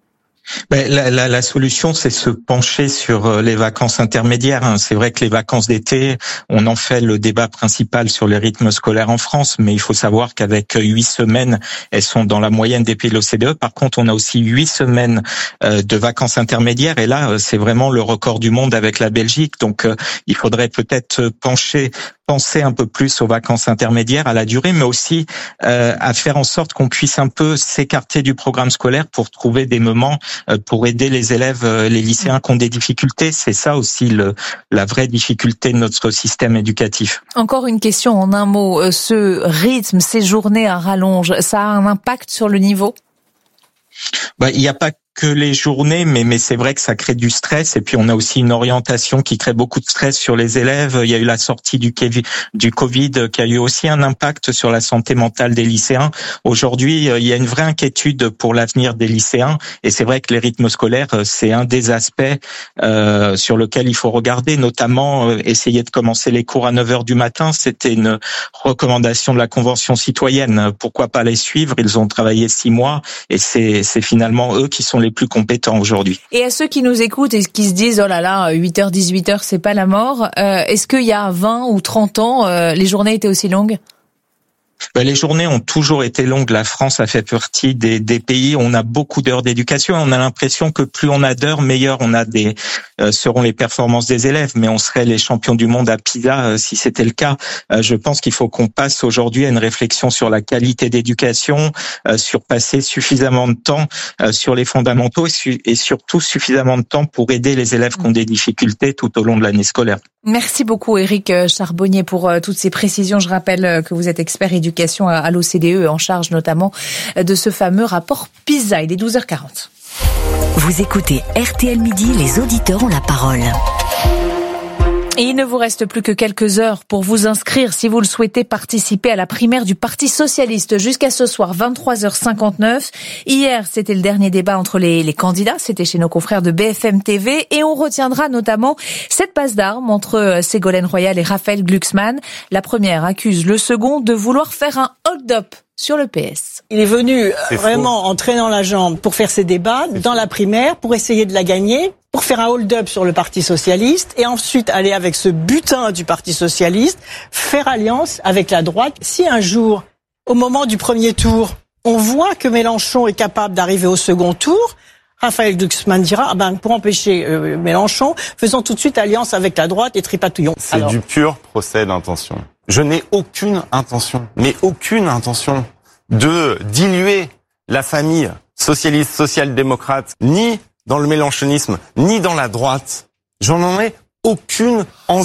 S3: Ben, la, la, la solution, c'est se pencher sur les vacances intermédiaires. C'est vrai que les vacances d'été, on en fait le débat principal sur les rythmes scolaires en France, mais il faut savoir qu'avec huit semaines, elles sont dans la moyenne des pays de l'O C D E. Par contre, on a aussi huit semaines de vacances intermédiaires, et là, c'est vraiment le record du monde avec la Belgique. Donc, il faudrait peut-être pencher penser un peu plus aux vacances intermédiaires, à la durée, mais aussi euh, à faire en sorte qu'on puisse un peu s'écarter du programme scolaire pour trouver des moments euh, pour aider les élèves, euh, les lycéens qui ont des difficultés. C'est ça aussi le, la vraie difficulté de notre système éducatif.
S1: Encore une question en un mot. Ce rythme, ces journées à rallonge, ça a un impact sur le niveau ?
S3: Bah, il n'y a pas que les journées, mais mais c'est vrai que ça crée du stress, et puis on a aussi une orientation qui crée beaucoup de stress sur les élèves. Il y a eu la sortie du du Covid qui a eu aussi un impact sur la santé mentale des lycéens. Aujourd'hui, il y a une vraie inquiétude pour l'avenir des lycéens, et c'est vrai que les rythmes scolaires, c'est un des aspects euh, sur lequel il faut regarder, notamment euh, essayer de commencer les cours à neuf heures du matin. C'était une recommandation de la Convention citoyenne. Pourquoi pas les suivre ? Ils ont travaillé six mois, et c'est c'est finalement eux qui sont les plus compétents aujourd'hui.
S1: Et à ceux qui nous écoutent et qui se disent oh là là, huit heures, dix-huit heures, c'est pas la mort, euh, est-ce qu'il y a vingt ou trente ans, euh, les journées étaient aussi longues ?
S3: Ben, les journées ont toujours été longues. La France a fait partie des, des pays où on a beaucoup d'heures d'éducation. On a l'impression que plus on a d'heures, meilleures on a des euh, seront les performances des élèves. Mais on serait les champions du monde à Pisa euh, si c'était le cas. Euh, je pense qu'il faut qu'on passe aujourd'hui à une réflexion sur la qualité d'éducation, euh, sur passer suffisamment de temps euh, sur les fondamentaux et, su- et surtout suffisamment de temps pour aider les élèves qui ont des difficultés tout au long de l'année scolaire.
S1: Merci beaucoup Éric Charbonnier pour euh, toutes ces précisions. Je rappelle euh, que vous êtes expert éducation à, à l'O C D E, en charge notamment euh, de ce fameux rapport PISA. Il est douze heures quarante.
S15: Vous écoutez R T L Midi, les auditeurs ont la parole.
S1: Et il ne vous reste plus que quelques heures pour vous inscrire si vous le souhaitez participer à la primaire du Parti Socialiste jusqu'à ce soir, vingt-trois heures cinquante-neuf. Hier, c'était le dernier débat entre les, les candidats. C'était chez nos confrères de B F M T V. Et on retiendra notamment cette passe d'armes entre Ségolène Royal et Raphaël Glucksmann. La première accuse le second de vouloir faire un hold-up sur le P S.
S6: Il est venu
S12: C'est
S6: vraiment
S12: faux.
S6: en traînant la jambe pour faire ses débats
S12: C'est
S6: dans
S12: faux.
S6: la primaire, pour essayer de la gagner, pour faire un hold-up sur le Parti Socialiste et ensuite aller avec ce butin du Parti Socialiste, faire alliance avec la droite. Si un jour, au moment du premier tour, on voit que Mélenchon est capable d'arriver au second tour, Raphaël Glucksmann dira, ah ben, pour empêcher euh, Mélenchon, faisons tout de suite alliance avec la droite et tripatouillons.
S12: C'est
S6: Alors,
S12: du pur procès d'intention. Je n'ai aucune intention, mais aucune intention de diluer la famille socialiste, social-démocrate, ni dans le mélenchonisme, ni dans la droite. J'en ai aucune envie.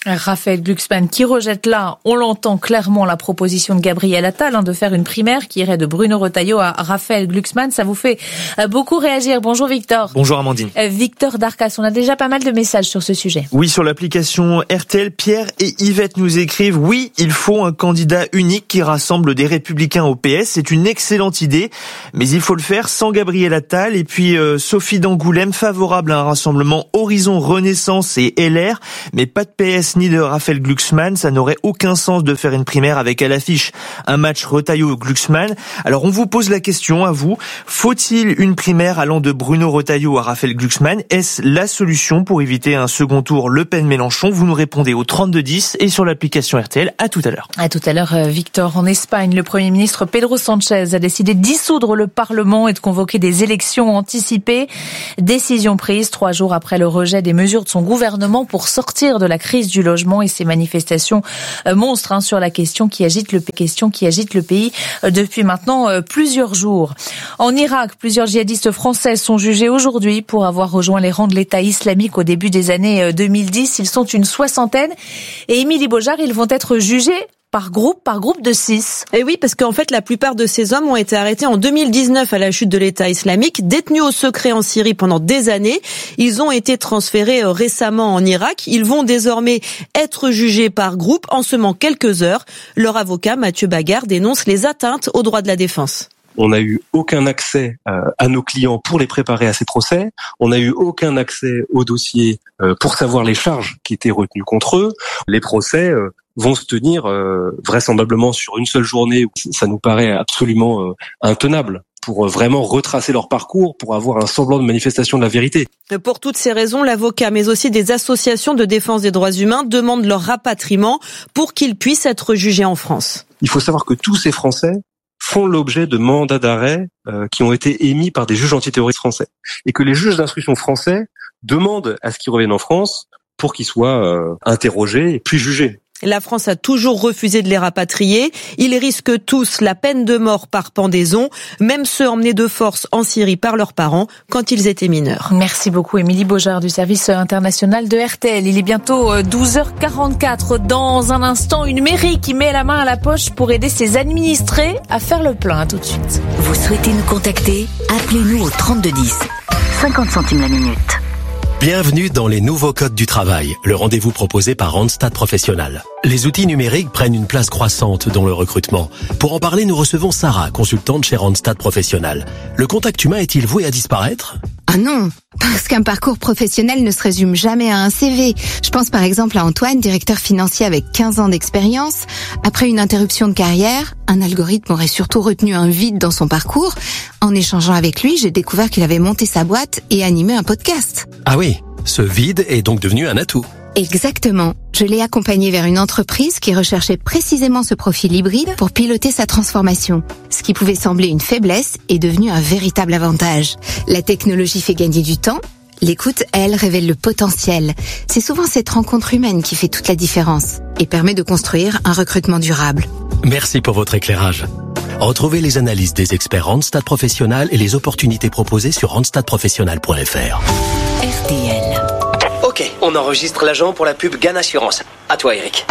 S1: Raphaël Glucksmann qui rejette là, on l'entend clairement, la proposition de Gabriel Attal hein, de faire une primaire qui irait de Bruno Retailleau à Raphaël Glucksmann. Ça vous fait beaucoup réagir. Bonjour Victor.
S4: Bonjour Amandine.
S1: Victor Darcas, on a déjà pas mal de messages sur ce sujet.
S4: Oui, sur l'application R T L, Pierre et Yvette nous écrivent « Oui, il faut un candidat unique qui rassemble des républicains au P S. C'est une excellente idée, mais il faut le faire sans Gabriel Attal. » Et puis euh, Sophie d'Angoulême, favorable à un rassemblement Horizon Renaissance et L R, mais pas de P S ni de Raphaël Glucksmann. Ça n'aurait aucun sens de faire une primaire avec à l'affiche un match Retailleau-Glucksmann. Alors on vous pose la question à vous, faut-il une primaire allant de Bruno Retailleau à Raphaël Glucksmann? Est-ce la solution pour éviter un second tour Le Pen-Mélenchon? Vous nous répondez au trente-deux dix et sur l'application R T L. À tout à l'heure.
S1: À tout à l'heure, Victor. En Espagne, le Premier ministre Pedro Sánchez a décidé de dissoudre le Parlement et de convoquer des élections anticipées. Décision prise trois jours après le rejet des mesures de son gouvernement pour sortir de la crise du logement et ces manifestations monstres hein, sur la question qui agite le question qui agite le pays depuis maintenant plusieurs jours. En Irak, plusieurs djihadistes français sont jugés aujourd'hui pour avoir rejoint les rangs de l'État islamique au début des années deux mille dix. Ils sont une soixantaine et Émilie Beaujard, ils vont être jugés par groupe, par groupe de six.
S24: Et oui, parce qu'en fait, la plupart de ces hommes ont été arrêtés en deux mille dix-neuf à la chute de l'État islamique, détenus au secret en Syrie pendant des années. Ils ont été transférés récemment en Irak. Ils vont désormais être jugés par groupe en seulement quelques heures. Leur avocat, Mathieu Bagard, dénonce les atteintes aux droits de la défense.
S14: On n'a eu aucun accès euh, à nos clients pour les préparer à ces procès. On n'a eu aucun accès au dossier euh, pour savoir les charges qui étaient retenues contre eux. Les procès euh, vont se tenir euh, vraisemblablement sur une seule journée. Ça nous paraît absolument euh, intenable pour vraiment retracer leur parcours, pour avoir un semblant de manifestation de la vérité.
S24: Pour toutes ces raisons, l'avocat, mais aussi des associations de défense des droits humains, demandent leur rapatriement pour qu'ils puissent être jugés en France.
S14: Il faut savoir que tous ces Français font l'objet de mandats d'arrêt euh, qui ont été émis par des juges antiterroristes français. Et que les juges d'instruction français demandent à ce qu'ils reviennent en France pour qu'ils soient euh, interrogés et puis jugés.
S24: La France a toujours refusé de les rapatrier. Ils risquent tous la peine de mort par pendaison, même ceux emmenés de force en Syrie par leurs parents quand ils étaient mineurs.
S1: Merci beaucoup Émilie Beaujard du service international de R T L. Il est bientôt douze heures quarante-quatre. Dans un instant, une mairie qui met la main à la poche pour aider ses administrés à faire le plein. À tout de suite.
S15: Vous souhaitez nous contacter? Appelez-nous au trente-deux dix. cinquante centimes la minute.
S16: Bienvenue dans les nouveaux codes du travail, le rendez-vous proposé par Randstad Professionnel. Les outils numériques prennent une place croissante dans le recrutement. Pour en parler, nous recevons Sarah, consultante chez Randstad Professionnel. Le contact humain est-il voué à disparaître ?
S17: Ah non, parce qu'un parcours professionnel ne se résume jamais à un C V. Je pense par exemple à Antoine, directeur financier avec quinze ans d'expérience. Après une interruption de carrière, un algorithme aurait surtout retenu un vide dans son parcours. En échangeant avec lui, j'ai découvert qu'il avait monté sa boîte et animé un podcast.
S16: Ah oui, ce vide est donc devenu un atout.
S17: Exactement. Je l'ai accompagné vers une entreprise qui recherchait précisément ce profil hybride pour piloter sa transformation. Ce qui pouvait sembler une faiblesse est devenu un véritable avantage. La technologie fait gagner du temps. L'écoute, elle, révèle le potentiel. C'est souvent cette rencontre humaine qui fait toute la différence et permet de construire un recrutement durable.
S16: Merci pour votre éclairage. Retrouvez les analyses des experts Randstad Professionnel et les opportunités proposées sur randstad professionnel point f r.
S15: R T L.
S19: Ok, on enregistre l'agent pour la pub Gan Assurance. À toi, Eric.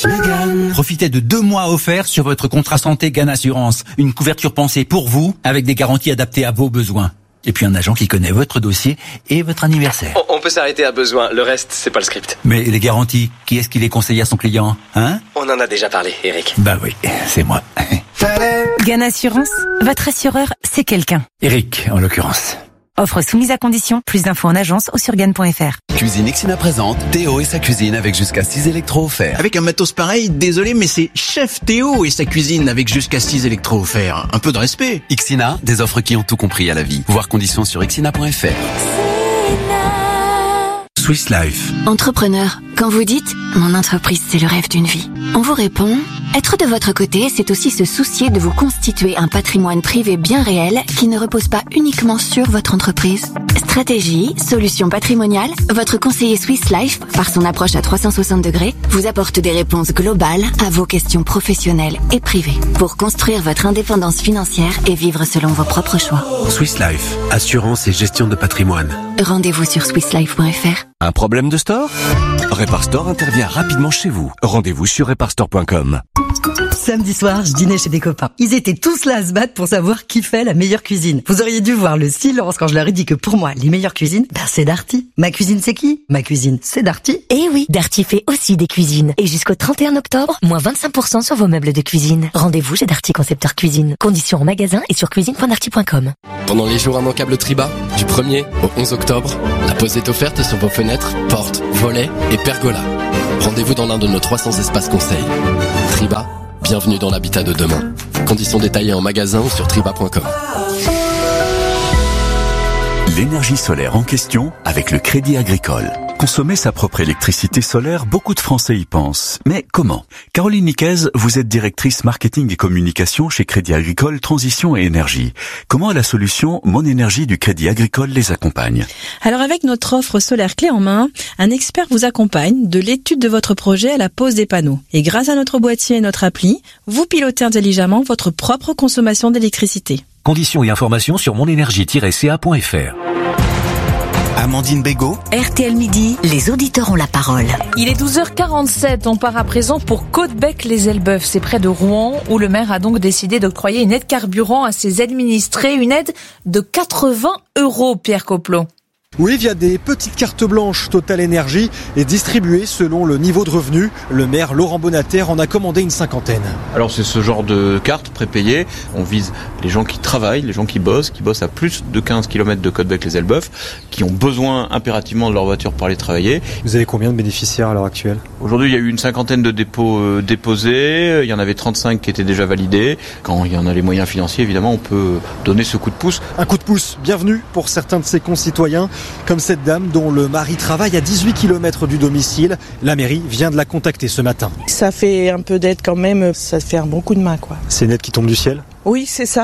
S20: Profitez de deux mois offerts sur votre contrat santé Gan Assurance. Une couverture pensée pour vous, avec des garanties adaptées à vos besoins. Et puis un agent qui connaît votre dossier et votre anniversaire.
S19: On, on peut s'arrêter à besoin, le reste, c'est pas le script.
S20: Mais les garanties, qui est-ce qui les conseille à son client, hein?
S19: On en a déjà parlé, Eric.
S20: Bah oui, c'est moi.
S21: Gan Assurance, votre assureur, c'est quelqu'un.
S20: Eric, en l'occurrence.
S21: Offre soumise à condition. Plus d'infos en agence ou sur gan point f r.
S22: Cuisine Ixina présente Théo et sa cuisine avec jusqu'à six électros offerts.
S29: Avec un matos pareil, désolé, mais c'est Chef Théo et sa cuisine avec jusqu'à six électros offerts. Un peu de respect.
S22: Ixina, des offres qui ont tout compris à la vie. Voir conditions sur ixina point f r.
S13: Swiss Life.
S21: Entrepreneur, quand vous dites « Mon entreprise, c'est le rêve d'une vie », on vous répond « Être de votre côté, c'est aussi se soucier de vous constituer un patrimoine privé bien réel qui ne repose pas uniquement sur votre entreprise. » Stratégie, solutions patrimoniales, votre conseiller Swiss Life, par son approche à trois cent soixante degrés, vous apporte des réponses globales à vos questions professionnelles et privées pour construire votre indépendance financière et vivre selon vos propres choix.
S13: Swiss Life, assurance et gestion de patrimoine.
S21: Rendez-vous sur swiss life point f r.
S22: Un problème de store ?
S2: Reparstore intervient rapidement chez vous. Rendez-vous sur reparstore point com.
S5: Samedi soir, je dînais chez des copains. Ils étaient tous là à se battre pour savoir qui fait la meilleure cuisine. Vous auriez dû voir le silence quand je leur ai dit que pour moi, les meilleures cuisines, ben c'est Darty. Ma cuisine, c'est qui? Ma cuisine, c'est Darty.
S15: Eh oui, Darty fait aussi des cuisines. Et jusqu'au trente et un octobre, moins vingt-cinq pour cent sur vos meubles de cuisine. Rendez-vous chez Darty Concepteur Cuisine. Conditions en magasin et sur cuisine point darty point com.
S7: Pendant les jours immanquables Triba, du premier au onze octobre, la pose est offerte sur vos fenêtres, portes, volets et pergolas. Rendez-vous dans l'un de nos trois cents espaces conseils. Triba, bienvenue dans l'habitat de demain. Conditions détaillées en magasin ou sur triba point com.
S13: L'énergie solaire en question avec le Crédit Agricole. Consommer sa propre électricité solaire, beaucoup de Français y pensent. Mais comment? Caroline Niquez, vous êtes directrice marketing et communication chez Crédit Agricole Transition et Énergie. Comment la solution Mon Énergie du Crédit Agricole les accompagne?
S8: Alors avec notre offre solaire clé en main, un expert vous accompagne de l'étude de votre projet à la pose des panneaux. Et grâce à notre boîtier et notre appli, vous pilotez intelligemment votre propre consommation d'électricité.
S9: Conditions et informations sur monénergie tiret c a point f r.
S22: Amandine Bégaud.
S15: R T L Midi, les auditeurs ont la parole.
S1: Il est douze heures quarante-sept, on part à présent pour Caudebec-les-Elbeuf, c'est près de Rouen, où le maire a donc décidé d'octroyer une aide carburant à ses administrés, une aide de quatre-vingts euros, Pierre Coplot.
S10: Oui, via des petites cartes blanches Total Énergie et distribuées selon le niveau de revenu. Le maire Laurent Bonater en a commandé une cinquantaine.
S18: Alors c'est ce genre de carte prépayée. On vise les gens qui travaillent, les gens qui bossent, qui bossent à plus de quinze kilomètres de Caudebec-les-Elbeuf, qui ont besoin impérativement de leur voiture pour aller travailler.
S10: Vous avez combien de bénéficiaires à l'heure actuelle?
S18: Aujourd'hui, il y a eu une cinquantaine de dépôts euh, déposés. Il y en avait trente-cinq qui étaient déjà validés. Quand il y en a les moyens financiers, évidemment, on peut donner ce coup de pouce.
S10: Un coup de pouce, bienvenue pour certains de ses concitoyens. Comme cette dame dont le mari travaille à dix-huit kilomètres du domicile. La mairie vient de la contacter ce matin.
S23: Ça fait un peu d'aide quand même, ça fait un bon coup de main quoi.
S10: C'est une aide qui tombe du ciel?
S23: Oui, c'est ça.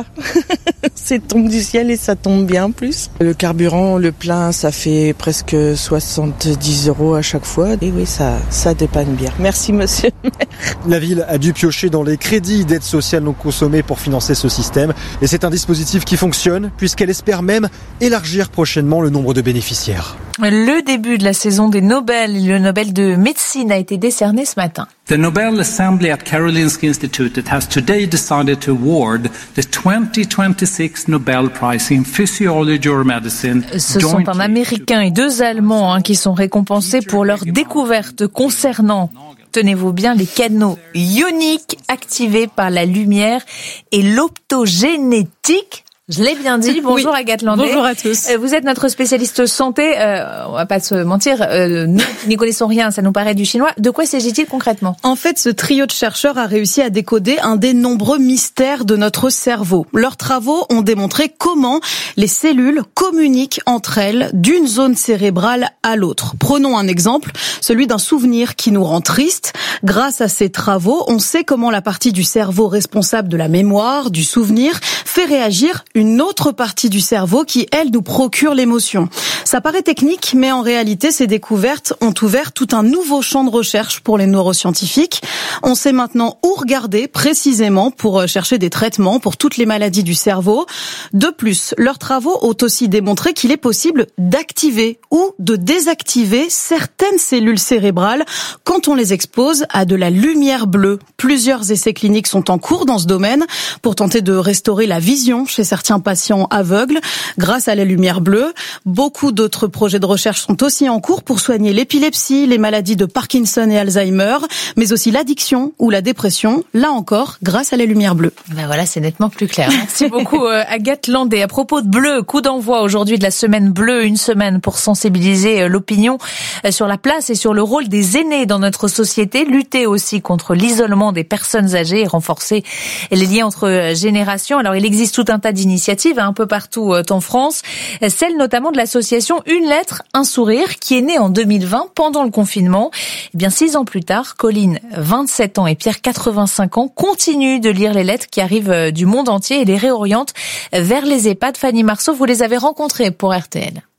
S23: C'est tombe du ciel et ça tombe bien en plus. Le carburant, le plein, ça fait presque soixante-dix euros à chaque fois. Et oui, ça, ça dépanne bien. Merci monsieur le maire.
S10: La ville a dû piocher dans les crédits d'aide sociale non consommée pour financer ce système. Et c'est un dispositif qui fonctionne puisqu'elle espère même élargir prochainement le nombre de bénéficiaires.
S1: Le début de la saison des Nobel, le Nobel de médecine a été décerné ce matin.
S25: The Nobel Assembly at Karolinska Institutet has today decided to award the twenty twenty-six Nobel Prize in Physiology or Medicine.
S1: Ce sont un Américain et deux Allemands hein, qui sont récompensés pour leur découverte concernant, tenez-vous bien, les canaux ioniques activés par la lumière et l'optogénétique. Je l'ai bien dit. Bonjour
S24: oui.
S1: Agathe Landais.
S24: Bonjour à tous.
S1: Vous êtes notre spécialiste santé. Euh, on va pas se mentir. Euh, nous qui n'y connaissons rien, ça nous paraît du chinois. De quoi s'agit-il concrètement?
S24: En fait, ce trio de chercheurs a réussi à décoder un des nombreux mystères de notre cerveau. Leurs travaux ont démontré comment les cellules communiquent entre elles d'une zone cérébrale à l'autre. Prenons un exemple, celui d'un souvenir qui nous rend triste. Grâce à ces travaux, on sait comment la partie du cerveau responsable de la mémoire, du souvenir, fait réagir une autre partie du cerveau qui, elle, nous procure l'émotion. Ça paraît technique, mais en réalité, ces découvertes ont ouvert tout un nouveau champ de recherche pour les neuroscientifiques. On sait maintenant où regarder précisément pour chercher des traitements pour toutes les maladies du cerveau. De plus, leurs travaux ont aussi démontré qu'il est possible d'activer ou de désactiver certaines cellules cérébrales quand on les expose à de la lumière bleue. Plusieurs essais cliniques sont en cours dans ce domaine pour tenter de restaurer la vision chez certains patients aveugles grâce à la lumière bleue. Beaucoup d'autres projets de recherche sont aussi en cours pour soigner l'épilepsie, les maladies de Parkinson et Alzheimer, mais aussi l'addiction ou la dépression, là encore grâce à la lumière bleue.
S1: Ben voilà, c'est nettement plus clair. Merci beaucoup euh, Agathe Landais. À propos de bleu, coup d'envoi aujourd'hui de la semaine bleue, une semaine pour sensibiliser euh, l'opinion euh, sur la place et sur le rôle des aînés dans notre société, lutter aussi contre l'isolement des personnes âgées et renforcer les liens entre euh, générations. Alors il existe tout un tas d'initiatives un peu partout en France, celle notamment de l'association Une lettre, un sourire, qui est née en deux mille vingt pendant le confinement. Et bien six ans plus tard, Colline, vingt-sept ans, et Pierre, quatre-vingt-cinq ans, continuent de lire les lettres qui arrivent du monde entier et les réorientent vers les EHPAD. Fanny Marceau, vous les avez rencontrés pour R T L.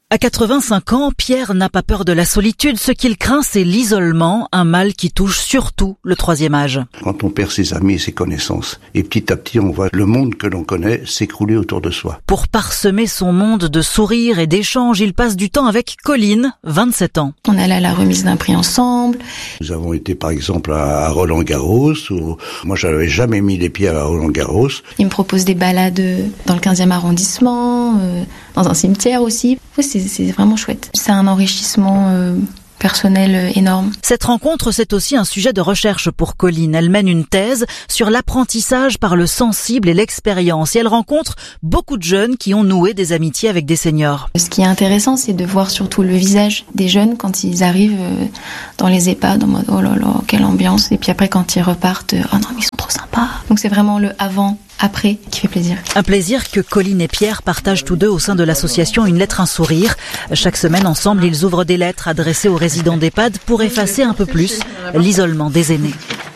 S3: À quatre-vingt-cinq ans, Pierre n'a pas peur de la solitude. Ce qu'il craint, c'est l'isolement, un mal qui touche surtout le troisième âge.
S4: Quand on perd ses amis et ses connaissances, et petit à petit on voit le monde que l'on connaît s'écrouler autour de soi.
S3: Pour parsemer son monde de sourires et d'échanges, il passe du temps avec Colline, vingt-sept ans.
S6: On allait à la remise d'un prix ensemble.
S4: Nous avons été par exemple à Roland-Garros, où moi j'avais jamais mis les pieds à Roland-Garros.
S6: Il me propose des balades dans le quinzième arrondissement, euh, dans un cimetière aussi. Oui, c'est, c'est vraiment chouette. C'est un enrichissement euh, personnel énorme.
S3: Cette rencontre, c'est aussi un sujet de recherche pour Colline. Elle mène une thèse sur l'apprentissage par le sensible et l'expérience. Et elle rencontre beaucoup de jeunes qui ont noué des amitiés avec des seniors.
S6: Ce qui est intéressant, c'est de voir surtout le visage des jeunes quand ils arrivent dans les EHPAD, en mode « oh là là, quelle ambiance ». Et puis après, quand ils repartent, « oh non, mais ils sont trop sympas ». Donc c'est vraiment le avant après qui fait plaisir.
S3: Un plaisir que Colline et Pierre partagent tous deux au sein de l'association Une lettre, un sourire. Chaque semaine, ensemble, ils ouvrent des lettres adressées aux résidents d'EHPAD pour effacer un peu plus l'isolement des aînés.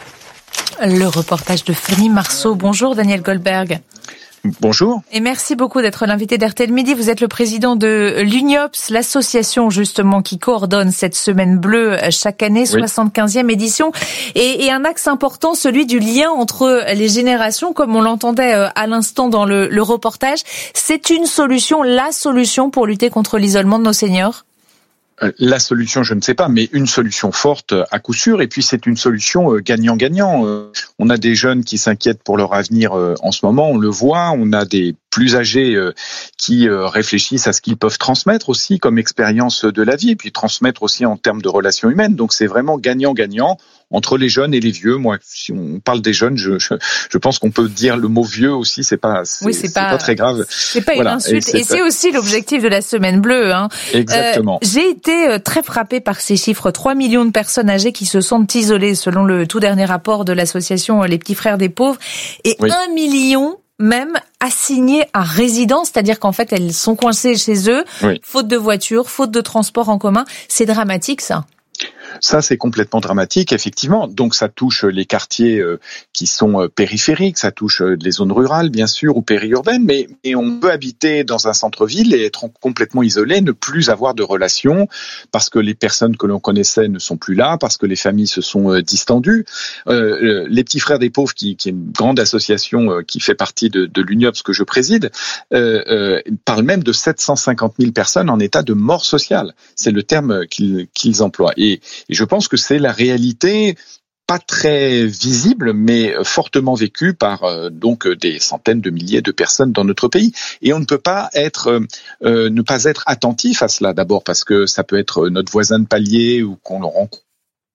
S1: Le reportage de Fanny Marceau. Bonjour Daniel Goldberg.
S11: Bonjour.
S1: Et merci beaucoup d'être l'invité d'R T L Midi. Vous êtes le président de l'UNIOPS, l'association justement qui coordonne cette semaine bleue chaque année, oui. soixante-quinzième édition. Et, et un axe important, celui du lien entre les générations, comme on l'entendait à l'instant dans le, le reportage. C'est une solution, la solution pour lutter contre l'isolement de nos seniors ?
S11: La solution, je ne sais pas, mais une solution forte à coup sûr. Et puis c'est une solution gagnant-gagnant. On a des jeunes qui s'inquiètent pour leur avenir en ce moment, on le voit. On a des plus âgés qui réfléchissent à ce qu'ils peuvent transmettre aussi comme expérience de la vie, et puis transmettre aussi en termes de relations humaines. Donc c'est vraiment gagnant-gagnant entre les jeunes et les vieux. Moi, si on parle des jeunes, je, je, je pense qu'on peut dire le mot vieux aussi. C'est pas, c'est,
S1: oui, c'est,
S11: c'est
S1: pas,
S11: pas très grave.
S1: C'est pas
S11: voilà.
S1: une insulte. Et c'est, et c'est
S11: pas...
S1: aussi l'objectif de la semaine bleue. Hein.
S11: Exactement.
S1: Euh, j'ai été très frappée par ces chiffres. trois millions de personnes âgées qui se sentent isolées, selon le tout dernier rapport de l'association Les Petits Frères des Pauvres, et oui. un million même assignées à résidence, c'est-à-dire qu'en fait elles sont coincées chez eux, oui. faute de voiture, faute de transport en commun. C'est dramatique ça.
S11: Ça, c'est complètement dramatique, effectivement. Donc, ça touche les quartiers euh, qui sont euh, périphériques, ça touche euh, les zones rurales, bien sûr, ou périurbaines, mais, mais on peut habiter dans un centre-ville et être complètement isolé, ne plus avoir de relations, parce que les personnes que l'on connaissait ne sont plus là, parce que les familles se sont euh, distendues. Euh, les Petits Frères des Pauvres, qui, qui est une grande association euh, qui fait partie de, de l'UNIOPS que je préside, euh, euh, parle même de sept cent cinquante mille personnes en état de mort sociale. C'est le terme qu'ils, qu'ils emploient. Et Et je pense que c'est la réalité, pas très visible, mais fortement vécue par euh, donc des centaines de milliers de personnes dans notre pays. Et on ne peut pas être, euh, ne pas être attentif à cela. D'abord parce que ça peut être notre voisin de palier ou qu'on le rencontre.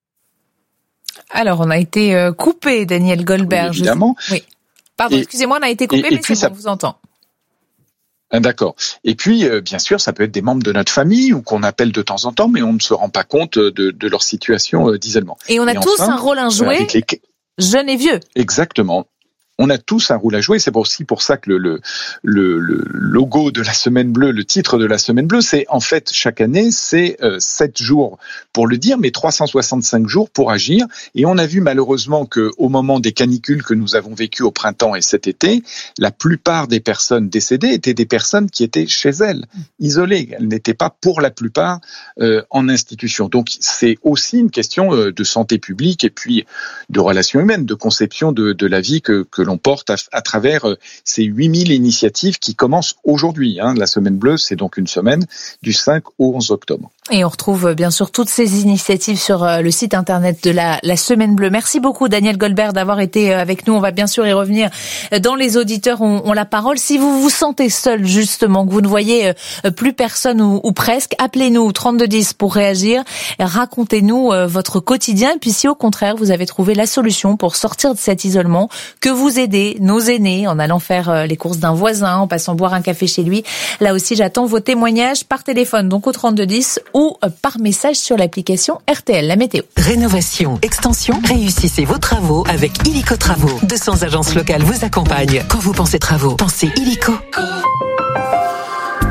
S1: Alors, on a été coupé, Daniel Goldberg.
S11: Oui, évidemment.
S1: Je... Oui. Pardon, et, excusez-moi, on a été coupé, et, et mais c'est ça... bon, on vous entend.
S11: D'accord. Et puis, euh, bien sûr, ça peut être des membres de notre famille ou qu'on appelle de temps en temps, mais on ne se rend pas compte de, de leur situation euh, d'isolement.
S1: Et on a et tous enfin, un rôle à jouer, les... jeunes et vieux.
S11: Exactement. On a tous un rôle à jouer. C'est aussi pour ça que le, le, le, le logo de la Semaine Bleue, le titre de la Semaine Bleue, c'est en fait chaque année, c'est euh, sept jours pour le dire, mais trois cent soixante-cinq jours pour agir. Et on a vu malheureusement que au moment des canicules que nous avons vécues au printemps et cet été, la plupart des personnes décédées étaient des personnes qui étaient chez elles, isolées. Elles n'étaient pas pour la plupart euh, en institution. Donc c'est aussi une question euh, de santé publique et puis de relations humaines, de conception de, de la vie que, que l'on porte à, à travers ces huit mille initiatives qui commencent aujourd'hui. Hein. La Semaine Bleue, c'est donc une semaine du cinq au onze octobre.
S1: Et on retrouve bien sûr toutes ces initiatives sur le site internet de la, la Semaine Bleue. Merci beaucoup Daniel Goldberg d'avoir été avec nous. On va bien sûr y revenir. Dans les auditeurs ont, ont la parole. Si vous vous sentez seul justement, que vous ne voyez plus personne ou, ou presque, appelez-nous trente-deux dix pour réagir. Racontez-nous votre quotidien. Et puis si au contraire vous avez trouvé la solution pour sortir de cet isolement, que vous aidez nos aînés en allant faire les courses d'un voisin, en passant boire un café chez lui. Là aussi j'attends vos témoignages par téléphone, donc au trente-deux dix ou par message sur l'application R T L, la météo.
S12: Rénovation, extension, réussissez vos travaux avec Illico Travaux. deux cents agences locales vous accompagnent. Quand vous pensez travaux, pensez Illico.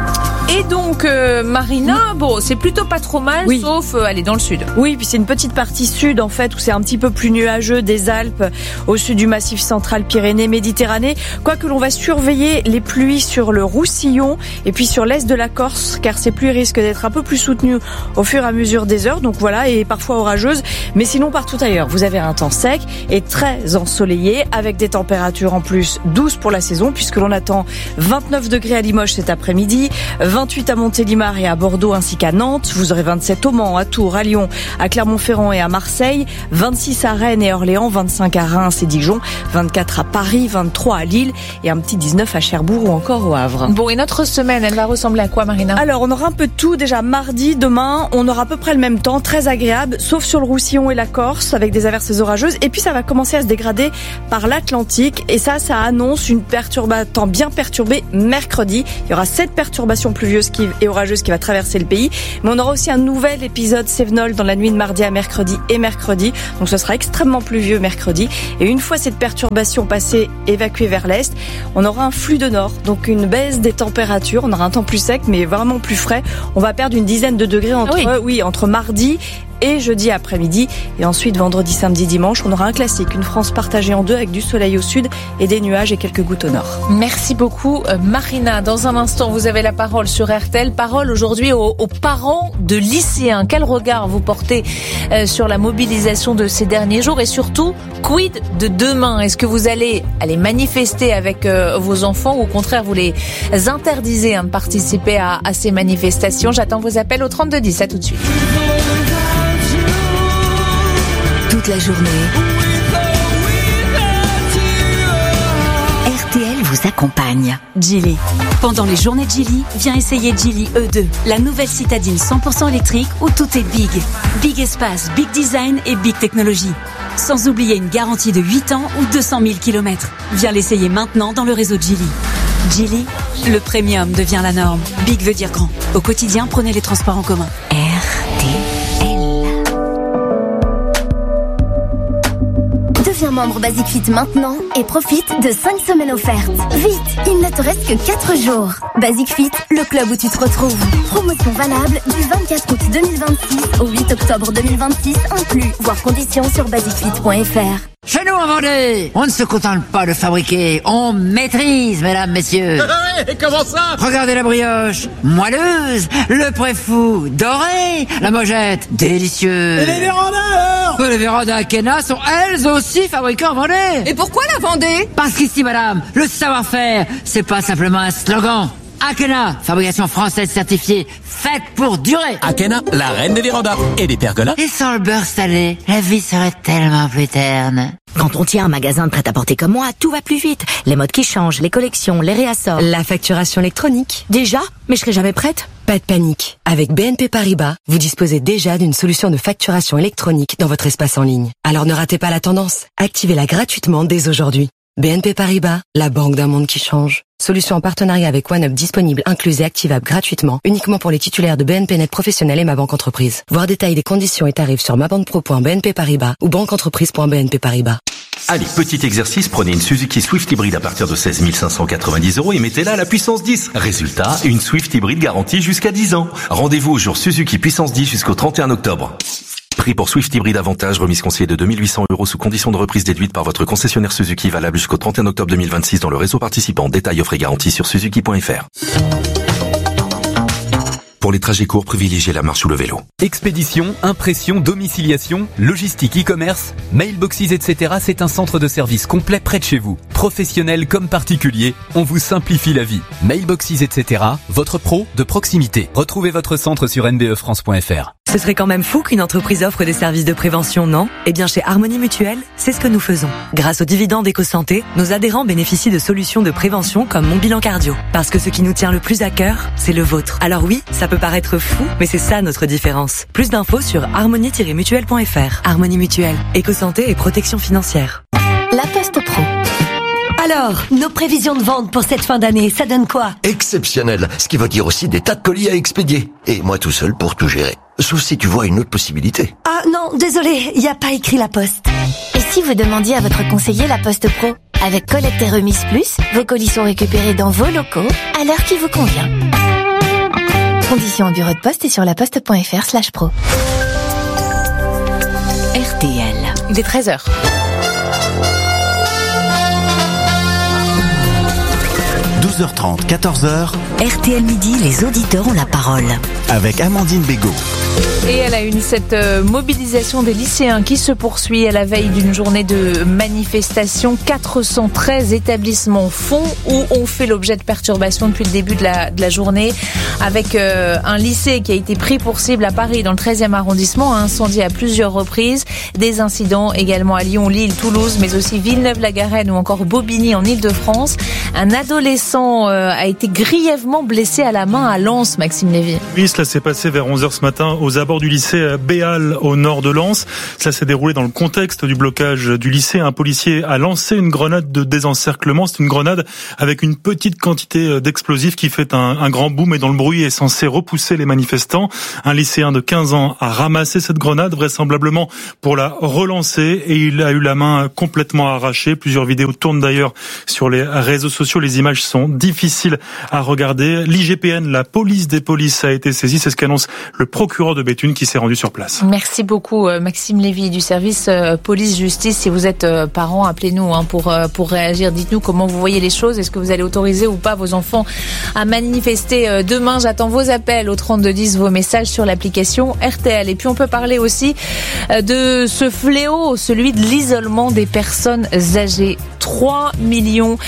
S1: Et donc, euh, Marina, bon, c'est plutôt pas trop mal, oui. sauf euh, aller dans le sud.
S24: Oui, puis c'est une petite partie sud, en fait, où c'est un petit peu plus nuageux des Alpes, au sud du Massif central, Pyrénées, Méditerranée. Quoique l'on va surveiller les pluies sur le Roussillon et puis sur l'est de la Corse, car ces pluies risquent d'être un peu plus soutenues au fur et à mesure des heures, donc voilà, et parfois orageuses. Mais sinon, partout ailleurs, vous avez un temps sec et très ensoleillé, avec des températures en plus douces pour la saison, puisque l'on attend vingt-neuf degrés à Limoges cet après-midi, vingt-huit à Montélimar et à Bordeaux ainsi qu'à Nantes. Vous aurez vingt-sept au Mans, à Tours, à Lyon, à Clermont-Ferrand et à Marseille, vingt-six à Rennes et Orléans, vingt-cinq à Reims et Dijon, vingt-quatre à Paris, vingt-trois à Lille et un petit dix-neuf à Cherbourg ou encore au Havre.
S1: Bon, et notre semaine, elle va ressembler à quoi, Marina?
S24: Alors, on aura un peu de tout. Déjà, mardi, demain, on aura à peu près le même temps, très agréable, sauf sur le Roussillon et la Corse, avec des averses orageuses. Et puis, ça va commencer à se dégrader par l'Atlantique. Et ça, ça annonce une perturbation bien perturbée mercredi. Il y aura sept perturbations pluvieuses qui, et orageuses qui va traverser le pays. Mais on aura aussi un nouvel épisode Cévenol dans la nuit de mardi à mercredi et mercredi. Donc, ce sera extrêmement pluvieux mercredi. Et une fois cette perturbation passée, évacuée vers l'est, on aura un flux de nord. Donc, une baisse des températures. On aura un temps plus sec, mais vraiment plus frais. On va perdre une dizaine de degrés entre, ah oui. oui, entre mardi et jeudi après-midi. Et ensuite, vendredi, samedi, dimanche, on aura un classique. Une France partagée en deux avec du soleil au sud et des nuages et quelques gouttes au nord.
S1: Merci beaucoup, Marina. Dans un instant, vous avez la parole sur R T L. Parole aujourd'hui aux, aux parents de lycéens. Quel regard vous portez euh, sur la mobilisation de ces derniers jours et surtout, quid de demain? Est-ce que vous allez aller manifester avec euh, vos enfants ou au contraire, vous les interdisez hein, de participer à, à ces manifestations? J'attends vos appels au trente-deux dix. À tout de suite.
S12: Toute la journée, R T L vous accompagne. Geely. Pendant les journées de Geely, viens essayer Geely E deux, la nouvelle citadine cent pour cent électrique où tout est big. Big espace, big design et big technologie. Sans oublier une garantie de huit ans ou deux cent mille kilomètres. Viens l'essayer maintenant dans le réseau Geely. Geely, le premium devient la norme. Big veut dire grand. Au quotidien, prenez les transports en commun. R T L.
S14: Deviens membre Basic Fit maintenant et profite de cinq semaines offertes. Vite, il ne te reste que quatre jours. Basic Fit, le club où tu te retrouves. Promotion valable du vingt-quatre août deux mille vingt-six au huit octobre deux mille vingt-six inclus. Voir conditions sur basic fit point f r.
S16: Chez nous en Vendée, on ne se contente pas de fabriquer, on maîtrise, mesdames, messieurs.
S17: Et comment ça?
S16: Regardez la brioche, moelleuse, le préfou, doré, la mojette, délicieuse.
S17: Et les vérandas alors?
S16: Les vérandas Akena sont elles aussi fabriquées en Vendée.
S17: Et pourquoi la Vendée?
S16: Parce qu'ici, madame, le savoir-faire, c'est pas simplement un slogan. Akena, fabrication française certifiée, faite pour durer.
S22: Akena, la reine des vérandas et des pergolas.
S16: Et sans le beurre salé, la vie serait tellement plus terne.
S15: Quand on tient un magasin de prêt-à-porter comme moi, tout va plus vite. Les modes qui changent, les collections, les réassorts.
S5: La facturation électronique.
S15: Déjà? Mais je serai jamais prête.
S5: Pas de panique. Avec B N P Paribas, vous disposez déjà d'une solution de facturation électronique dans votre espace en ligne. Alors ne ratez pas la tendance. Activez-la gratuitement dès aujourd'hui. B N P Paribas, la banque d'un monde qui change. Solution en partenariat avec OneUp disponible, incluse et activable gratuitement, uniquement pour les titulaires de B N P Net Professionnel et Ma Banque Entreprise. Voir détails des conditions et tarifs sur mabanquepro point b n p paribas ou banqueentreprise point b n p paribas.
S9: Allez, petit exercice, prenez une Suzuki Swift hybride à partir de seize mille cinq cent quatre-vingt-dix euros et mettez-la à la puissance dix. Résultat, une Swift hybride garantie jusqu'à dix ans. Rendez-vous au jour Suzuki puissance dix jusqu'au trente et un octobre. Prix pour Swift Hybrid Avantage, remise conseillée de deux mille huit cents euros sous condition de reprise déduite par votre concessionnaire Suzuki, valable jusqu'au trente et un octobre deux mille vingt-six dans le réseau participant. Détails, offres et garanties sur suzuki point f r. Pour les trajets courts, privilégiez la marche ou le vélo.
S19: Expédition, impression, domiciliation, logistique, e-commerce, mailboxes, et cetera. C'est un centre de service complet près de chez vous. Professionnels comme particuliers, on vous simplifie la vie. Mailboxes, et cetera. Votre pro de proximité. Retrouvez votre centre sur n b e france point f r.
S5: Ce serait quand même fou qu'une entreprise offre des services de prévention, non? Eh bien, chez Harmonie Mutuelle, c'est ce que nous faisons. Grâce aux dividendes EcoSanté, nos adhérents bénéficient de solutions de prévention comme Mon Bilan Cardio. Parce que ce qui nous tient le plus à cœur, c'est le vôtre. Alors oui, ça peut paraître fou, mais c'est ça notre différence. Plus d'infos sur harmonie tiret mutuelle point f r. Harmonie Mutuelle, EcoSanté et protection financière.
S15: La Poste Pro. Alors, nos prévisions de vente pour cette fin d'année, ça donne quoi?
S20: Exceptionnel, ce qui veut dire aussi des tas de colis à expédier. Et moi tout seul pour tout gérer. Sauf si tu vois une autre possibilité.
S15: Ah non, désolé, il n'y a pas écrit La Poste.
S14: Et si vous demandiez à votre conseiller La Poste Pro? Avec collecte et remise plus, vos colis sont récupérés dans vos locaux à l'heure qui vous convient.
S15: Conditions en bureau de poste et sur laposte.fr slash pro.
S12: R T L.
S1: Il est treize heures.
S22: douze heures trente, quatorze heures.
S12: R T L Midi, les auditeurs ont la parole.
S22: Avec Amandine Bégaud.
S1: Et elle a une cette euh, mobilisation des lycéens qui se poursuit à la veille d'une journée de manifestation. quatre cent treize établissements font ou ont fait l'objet de perturbations depuis le début de la, de la journée, avec euh, un lycée qui a été pris pour cible à Paris dans le treizième arrondissement, incendié à plusieurs reprises. Des incidents également à Lyon, Lille, Toulouse, mais aussi Villeneuve-la-Garenne ou encore Bobigny en Ile-de-France. Un adolescent euh, a été grièvement blessé à la main à Lens, Maxime Lévy.
S2: Oui, cela s'est passé vers onze heures ce matin aux abords du lycée Béal au nord de Lens. Cela s'est déroulé dans le contexte du blocage du lycée. Un policier a lancé une grenade de désencerclement. C'est une grenade avec une petite quantité d'explosifs qui fait un, un grand boom et dont le bruit est censé repousser les manifestants. Un lycéen de quinze ans a ramassé cette grenade, vraisemblablement pour la relancer, et il a eu la main complètement arrachée. Plusieurs vidéos tournent d'ailleurs sur les réseaux sociaux. Les images sont difficiles à regarder. L'I G P N, la police des polices, a été saisie. C'est ce qu'annonce le procureur de Béthune qui s'est rendu sur place.
S1: Merci beaucoup Maxime Lévy du service police-justice. Si vous êtes parent, appelez-nous hein, pour, pour réagir. Dites-nous comment vous voyez les choses. Est-ce que vous allez autoriser ou pas vos enfants à manifester demain? J'attends vos appels au trente-deux dix, vos messages sur l'application R T L. Et puis on peut parler aussi de ce fléau, celui de l'isolement des personnes âgées. trois millions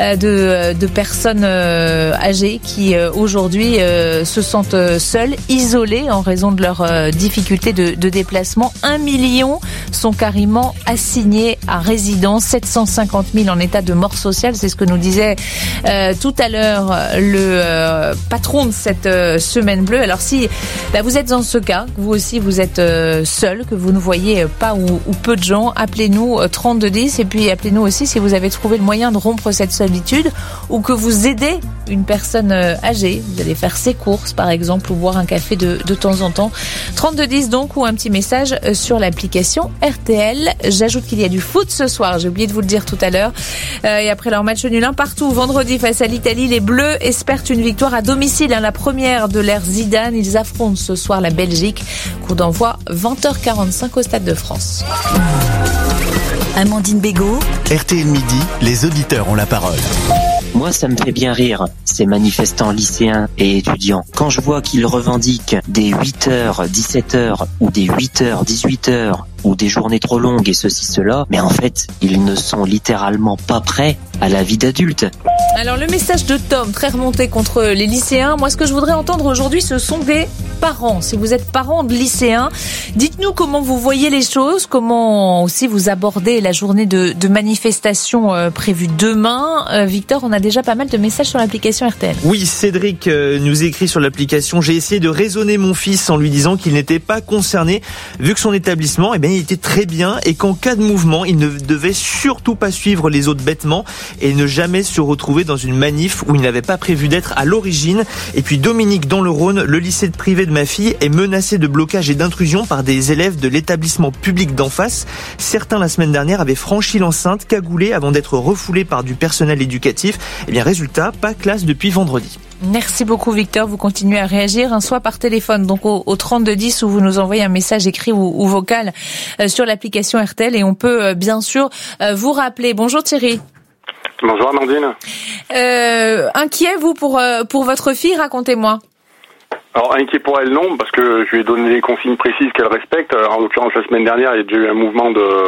S1: de, de personnes âgées qui aujourd'hui se sentent seules, isolées en raison de leurs difficultés de, de déplacement. Un million sont carrément assignés à résidence, sept cent cinquante mille en état de mort sociale. C'est ce que nous disait euh, tout à l'heure le euh, patron de cette euh, semaine bleue. Alors si bah, vous êtes dans ce cas, vous aussi vous êtes euh, seul, que vous ne voyez pas ou, ou peu de gens, appelez-nous euh, trente-deux dix, et puis appelez-nous aussi si vous avez trouvé le moyen de rompre cette solitude ou que vous aidez une personne euh, âgée. Vous allez faire ses courses par exemple ou boire un café de, de temps en temps. trente-deux dix donc, ou un petit message sur l'application R T L. J'ajoute qu'il y a du foot ce soir, j'ai oublié de vous le dire tout à l'heure. Euh, et après leur match nul un partout vendredi face à l'Italie, les Bleus espèrent une victoire à domicile, hein, la première de l'ère Zidane. Ils affrontent ce soir la Belgique. Coup d'envoi vingt heures quarante-cinq au Stade de France.
S12: Amandine Bégaud.
S22: R T L Midi, les auditeurs ont la parole.
S7: Moi, ça me fait bien rire, ces manifestants lycéens et étudiants. Quand je vois qu'ils revendiquent des huit heures, dix-sept heures ou des huit heures, dix-huit heures ou des journées trop longues et ceci, cela, mais en fait, ils ne sont littéralement pas prêts à la vie d'adulte.
S1: Alors le message de Tom, très remonté contre les lycéens. Moi, ce que je voudrais entendre aujourd'hui, ce sont des parents. Si vous êtes parents de lycéens, dites-nous comment vous voyez les choses, comment aussi vous abordez la journée de, de manifestation euh, prévue demain. Euh, Victor, on a déjà pas mal de messages sur l'application R T L.
S8: Oui, Cédric euh, nous écrit sur l'application: j'ai essayé de raisonner mon fils en lui disant qu'il n'était pas concerné, vu que son établissement, eh bien, il était très bien et qu'en cas de mouvement, il ne devait surtout pas suivre les autres bêtement et ne jamais se retrouver dans une manif où il n'avait pas prévu d'être à l'origine. Et puis Dominique, dans le Rhône, le lycée privé de ma fille est menacé de blocage et d'intrusion par des élèves de l'établissement public d'en face. Certains, la semaine dernière, avaient franchi l'enceinte, cagoulés, avant d'être refoulés par du personnel éducatif. Et bien, résultat, pas classe depuis vendredi.
S1: Merci beaucoup Victor, vous continuez à réagir, hein, soit par téléphone, donc au, au trente-deux dix, où vous nous envoyez un message écrit ou, ou vocal euh, sur l'application R T L, et on peut euh, bien sûr euh, vous rappeler. Bonjour Thierry.
S13: Bonjour Amandine.
S1: Euh, inquiet vous pour, euh, pour votre fille, racontez-moi.
S13: Alors inquiet pour elle non, parce que je lui ai donné des consignes précises qu'elle respecte. En l'occurrence la semaine dernière, il y a déjà eu un mouvement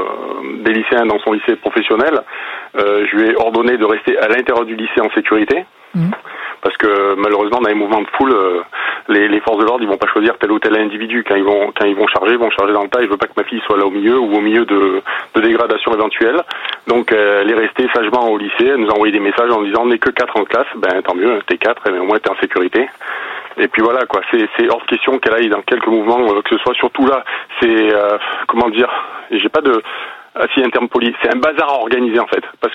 S13: de, des lycéens dans son lycée professionnel. Euh, je lui ai ordonné de rester à l'intérieur du lycée en sécurité. Mmh. Parce que malheureusement dans les mouvements de foule, euh, les, les forces de l'ordre ils vont pas choisir tel ou tel individu. Quand ils vont quand ils vont charger, ils vont charger dans le tas. Je veux pas que ma fille soit là au milieu ou au milieu de, de dégradations éventuelles. Donc euh, elle est restée sagement au lycée. Elle nous a envoyé des messages en disant on n'est que quatre en classe. Ben tant mieux, t'es quatre, mais au moins t'es en sécurité. Et puis voilà quoi, c'est, c'est hors de question qu'elle aille dans quelques mouvements euh, que ce soit. Surtout là, c'est euh, comment dire, j'ai pas de Ah, si, un terme poli, c'est un bazar à organiser en fait, parce que mmh.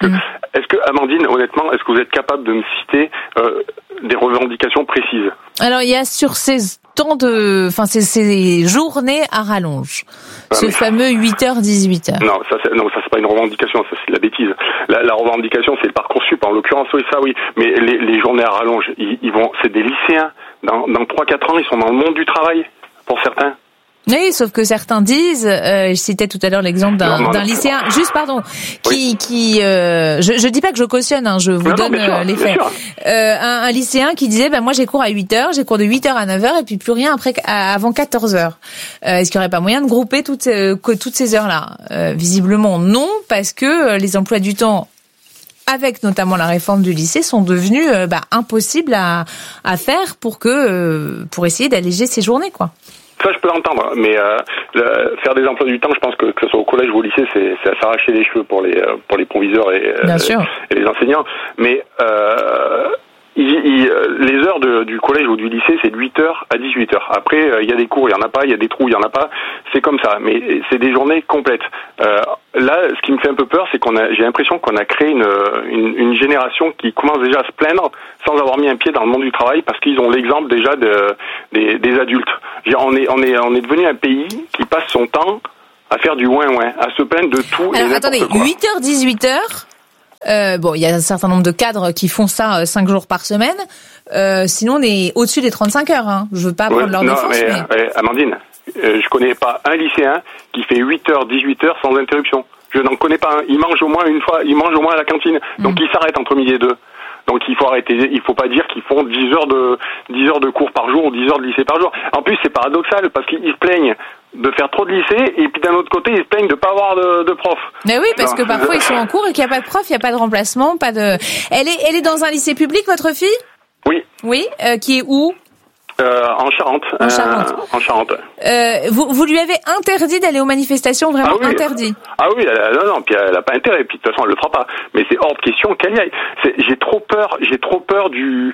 S13: est-ce que, Amandine, honnêtement, est-ce que vous êtes capable de me citer euh, des revendications précises?
S1: Alors, il y a sur ces temps de, enfin, ces, ces journées à rallonge, ah, ce mais... fameux huit heures dix-huit heures.
S13: Non, ça, c'est, non, ça c'est pas une revendication, ça c'est de la bêtise. La, la revendication, c'est le Parcoursup, en l'occurrence, oui, ça oui. Mais les, les journées à rallonge, ils, ils vont, c'est des lycéens. Dans, dans trois quatre ans, ils sont dans le monde du travail, pour certains.
S1: Oui, sauf que certains disent, euh, je citais tout à l'heure l'exemple d'un, non, non, d'un lycéen, juste pardon, qui, oui. qui, euh, je, je dis pas que je cautionne, hein, je vous non, donne non, sûr, les faits. Euh, un, un lycéen qui disait, ben moi j'ai cours à huit heures, j'ai cours de huit heures à neuf heures et puis plus rien après à, avant quatorze heures. Euh, est-ce qu'il y aurait pas moyen de grouper toutes euh, toutes ces heures-là? euh, Visiblement non, parce que euh, les emplois du temps, avec notamment la réforme du lycée, sont devenus euh, bah, impossibles à, à faire pour que euh, pour essayer d'alléger ces journées, quoi.
S13: Ça, je peux l'entendre, mais euh, le, faire des emplois du temps, je pense que que ce soit au collège ou au lycée, c'est, c'est à s'arracher les cheveux pour les pour les proviseurs et, euh, et les enseignants. Mais euh, il, il, les heures de, du collège ou du lycée, c'est de huit heures à dix-huit heures. Après, il euh, y a des cours, il y en a pas, il y a des trous, il y en a pas. C'est comme ça, mais c'est des journées complètes. Euh, là, ce qui me fait un peu peur, c'est qu'on a, j'ai l'impression qu'on a créé une, une, une génération qui commence déjà à se plaindre sans avoir mis un pied dans le monde du travail, parce qu'ils ont l'exemple déjà de, des, des adultes. On est, on est, on est devenu un pays qui passe son temps à faire du ouin-ouin, à se plaindre de tout.
S1: Alors
S13: et
S1: attendez,
S13: quoi.
S1: huit heures dix-huit heures. Euh, bon, il y a un certain nombre de cadres qui font ça cinq jours par semaine. Euh, sinon, on est au-dessus des trente-cinq heures. Hein. Je veux pas prendre ouais, leur
S13: non,
S1: défense.
S13: Mais,
S1: mais...
S13: mais Amandine, euh, je connais pas un lycéen qui fait huit heures dix-huit heures sans interruption. Je n'en connais pas un. Il mange au moins une fois, il mange au moins à la cantine. Donc mmh. il s'arrête entre midi et deux. Donc il faut arrêter, il faut pas dire qu'ils font dix heures de dix heures de cours par jour ou dix heures de lycée par jour. En plus, c'est paradoxal parce qu'ils se plaignent de faire trop de lycée et puis d'un autre côté, ils se plaignent de pas avoir de, de prof.
S1: Mais oui, parce non. que parfois ils sont en cours et qu'il n'y a pas de prof, il n'y a pas de remplacement, pas de. Elle est, elle est dans un lycée public, votre fille?
S13: Oui.
S1: Oui, euh, qui est où?
S13: Euh, en Charente.
S1: En Charente.
S13: Euh, en Charente.
S1: Euh, vous, vous lui avez interdit d'aller aux manifestations, vraiment
S13: ah oui.
S1: interdit.
S13: Ah oui, elle, non, non, puis elle a pas intérêt, puis de toute façon elle le fera pas. Mais c'est hors de question qu'elle y aille. C'est, j'ai trop peur, j'ai trop peur du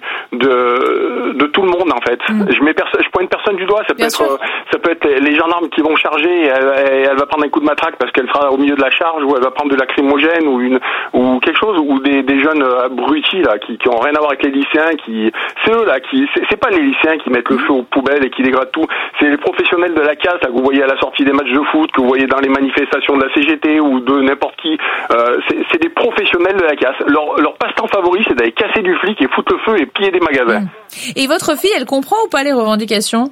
S13: de de tout le monde en fait. Mm. Je mets personne, je pointe personne du doigt. Ça peut Bien être, sûr. ça peut être les gendarmes qui vont charger. Et elle, et elle va prendre un coup de matraque parce qu'elle sera au milieu de la charge, ou elle va prendre de lacrymogène ou une ou quelque chose, ou des, des jeunes abrutis là qui qui ont rien à voir avec les lycéens, qui c'est eux là qui c'est, c'est pas les lycéens qui mettent le feu aux poubelles et qui dégradent tout. C'est les professionnels de la casse là, que vous voyez à la sortie des matchs de foot, que vous voyez dans les manifestations de la C G T ou de n'importe qui. Euh, c'est, c'est des professionnels de la casse. Leur, leur passe-temps favori, c'est d'aller casser du flic et foutre le feu et piller des magasins. Mmh.
S1: Et votre fille, elle comprend ou pas les revendications?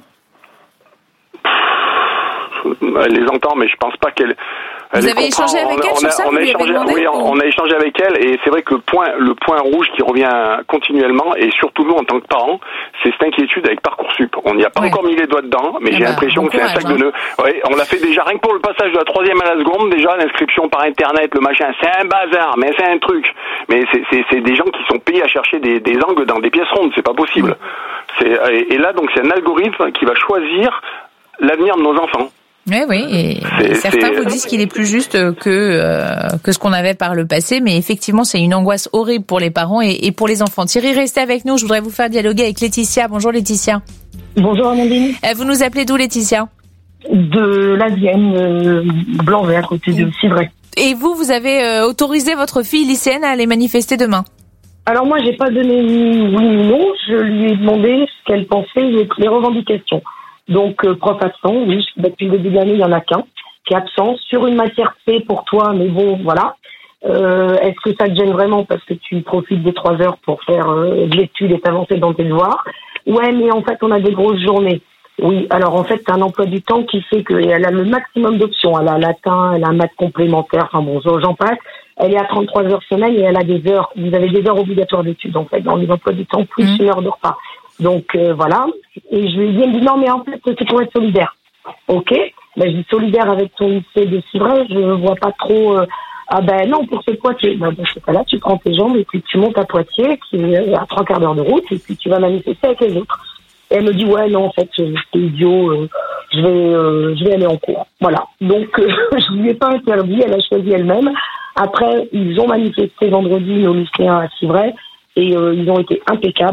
S13: Elle les entend, mais je pense pas qu'elle...
S1: Vous avez échangé avec elle sur ça?
S13: On a échangé, oui, on a échangé avec elle, et c'est vrai que le point, le point rouge qui revient continuellement, et surtout nous en tant que parents, c'est cette inquiétude avec Parcoursup. On n'y a pas ouais. encore mis les doigts dedans, mais ah j'ai bah, l'impression bon que courage, c'est un sac hein. de nœuds. Ouais, on l'a fait déjà rien que pour le passage de la troisième à la seconde, déjà l'inscription par internet, le machin, c'est un bazar, mais c'est un truc. Mais c'est, c'est, c'est des gens qui sont payés à chercher des, des angles dans des pièces rondes, c'est pas possible. Mmh. C'est, et, et là donc c'est un algorithme qui va choisir l'avenir de nos enfants.
S1: Oui, oui, et c'est, certains c'est... vous disent qu'il est plus juste que euh, que ce qu'on avait par le passé, mais effectivement, c'est une angoisse horrible pour les parents et, et pour les enfants. Thierry, restez avec nous, je voudrais vous faire dialoguer avec Laetitia. Bonjour Laetitia.
S10: Bonjour Amandine.
S1: Euh, vous nous appelez d'où Laetitia? De
S10: la Vienne, euh, Blanc-Vert, à côté de Civray.
S1: Et vous, vous avez euh, autorisé votre fille lycéenne à aller manifester demain?
S10: Alors moi, j'ai pas donné ni oui ni non, je lui ai demandé ce qu'elle pensait des les revendications. Donc, euh, prof absent, oui, depuis le début de l'année, il n'y en a qu'un qui est absent. Sur une matière C pour toi, mais bon, voilà. Euh, est-ce que ça te gêne vraiment parce que tu profites des trois heures pour faire euh, de l'étude et t'avancer dans tes devoirs? Ouais, mais en fait, on a des grosses journées. Oui, alors en fait, c'est un emploi du temps qui fait qu'elle a le maximum d'options. Elle a latin, elle a maths complémentaire, enfin bon, j'en passe. Elle est à trente-trois heures semaine et elle a des heures, vous avez des heures obligatoires d'études, en fait, dans les emplois du temps, plus mmh. une heure de repas. Donc euh, voilà, et je lui ai dit, elle me dit non mais en fait c'est pour être solidaire. Ok, ben je dis solidaire avec ton lycée de Civray, je vois pas trop. Euh, ah ben non, pour ce Poitiers. Ben, dans ce cas-là, tu prends tes jambes et puis tu montes à Poitiers, qui est à trois quarts d'heure de route, et puis tu vas manifester avec les autres. Et elle me dit ouais non en fait c'est idiot, euh, je vais euh, je vais aller en cours. Voilà. Donc euh, je lui ai pas interdit, elle a choisi elle-même. Après ils ont manifesté vendredi nos lycéens à Civray et euh, ils ont été impeccables.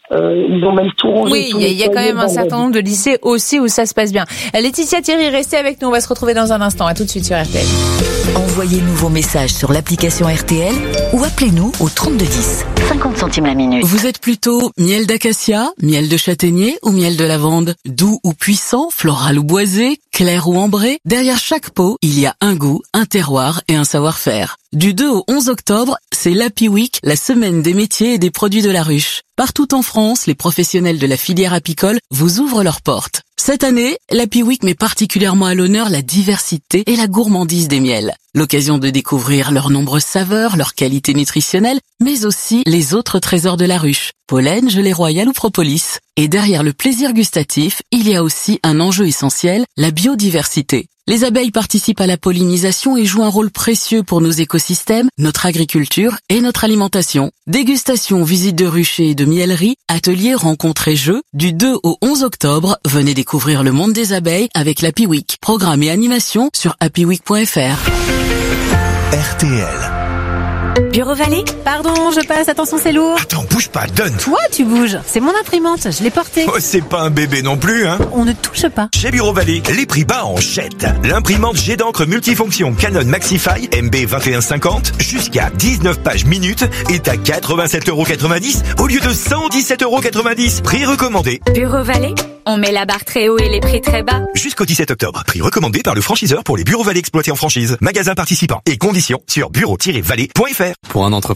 S10: Euh, ils ont même tout rangé.
S1: Oui, il y, y a quand même un certain nombre de lycées aussi où ça se passe bien. Laetitia, Thierry, restez avec nous. On va se retrouver dans un instant. À tout de suite sur R T L.
S4: Envoyez-nous vos messages sur l'application R T L ou appelez-nous au trente-deux dix. cinquante centimes la minute.
S18: Vous êtes plutôt miel d'acacia, miel de châtaignier ou miel de lavande? Doux ou puissant, floral ou boisé, clair ou ambré? Derrière chaque pot, il y a un goût, un terroir et un savoir-faire. Du deux au onze octobre, c'est l'Happy Week, la semaine des métiers et des produits de la ruche. Partout en France, les professionnels de la filière apicole vous ouvrent leurs portes. Cette année, l'Happy Week met particulièrement à l'honneur la diversité et la gourmandise des miels. L'occasion de découvrir leurs nombreuses saveurs, leurs qualités nutritionnelles, mais aussi les autres trésors de la ruche, pollen, gelée royale ou propolis. Et derrière le plaisir gustatif, il y a aussi un enjeu essentiel, la biodiversité. Les abeilles participent à la pollinisation et jouent un rôle précieux pour nos écosystèmes, notre agriculture et notre alimentation. Dégustation, visite de ruchers et de mieleries, ateliers, rencontres et jeux. Du deux au onze octobre, venez découvrir le monde des abeilles avec l'Happy Week. Programme et animation sur happy week point f r.
S21: R T L.
S23: Bureau Vallée? Pardon, je passe, attention c'est lourd.
S21: Attends, bouge pas, donne.
S23: Toi, tu bouges. C'est mon imprimante, je l'ai portée.
S21: Oh, c'est pas un bébé non plus, hein.
S23: On ne touche pas.
S21: Chez Bureau Vallée, les prix bas en jette. L'imprimante jet d'encre multifonction Canon Maxify M B vingt et un cinquante jusqu'à dix-neuf pages minutes est à quatre-vingt-sept euros quatre-vingt-dix au lieu de cent dix-sept euros quatre-vingt-dix. Prix recommandé.
S23: Bureau Vallée? On met la barre très haut et les prix très bas.
S21: Jusqu'au dix-sept octobre. Prix recommandé par le franchiseur pour les Bureaux Vallée exploités en franchise. Magasin participant et conditions sur bureau tiret vallée point f r.
S19: Pour un entrepreneur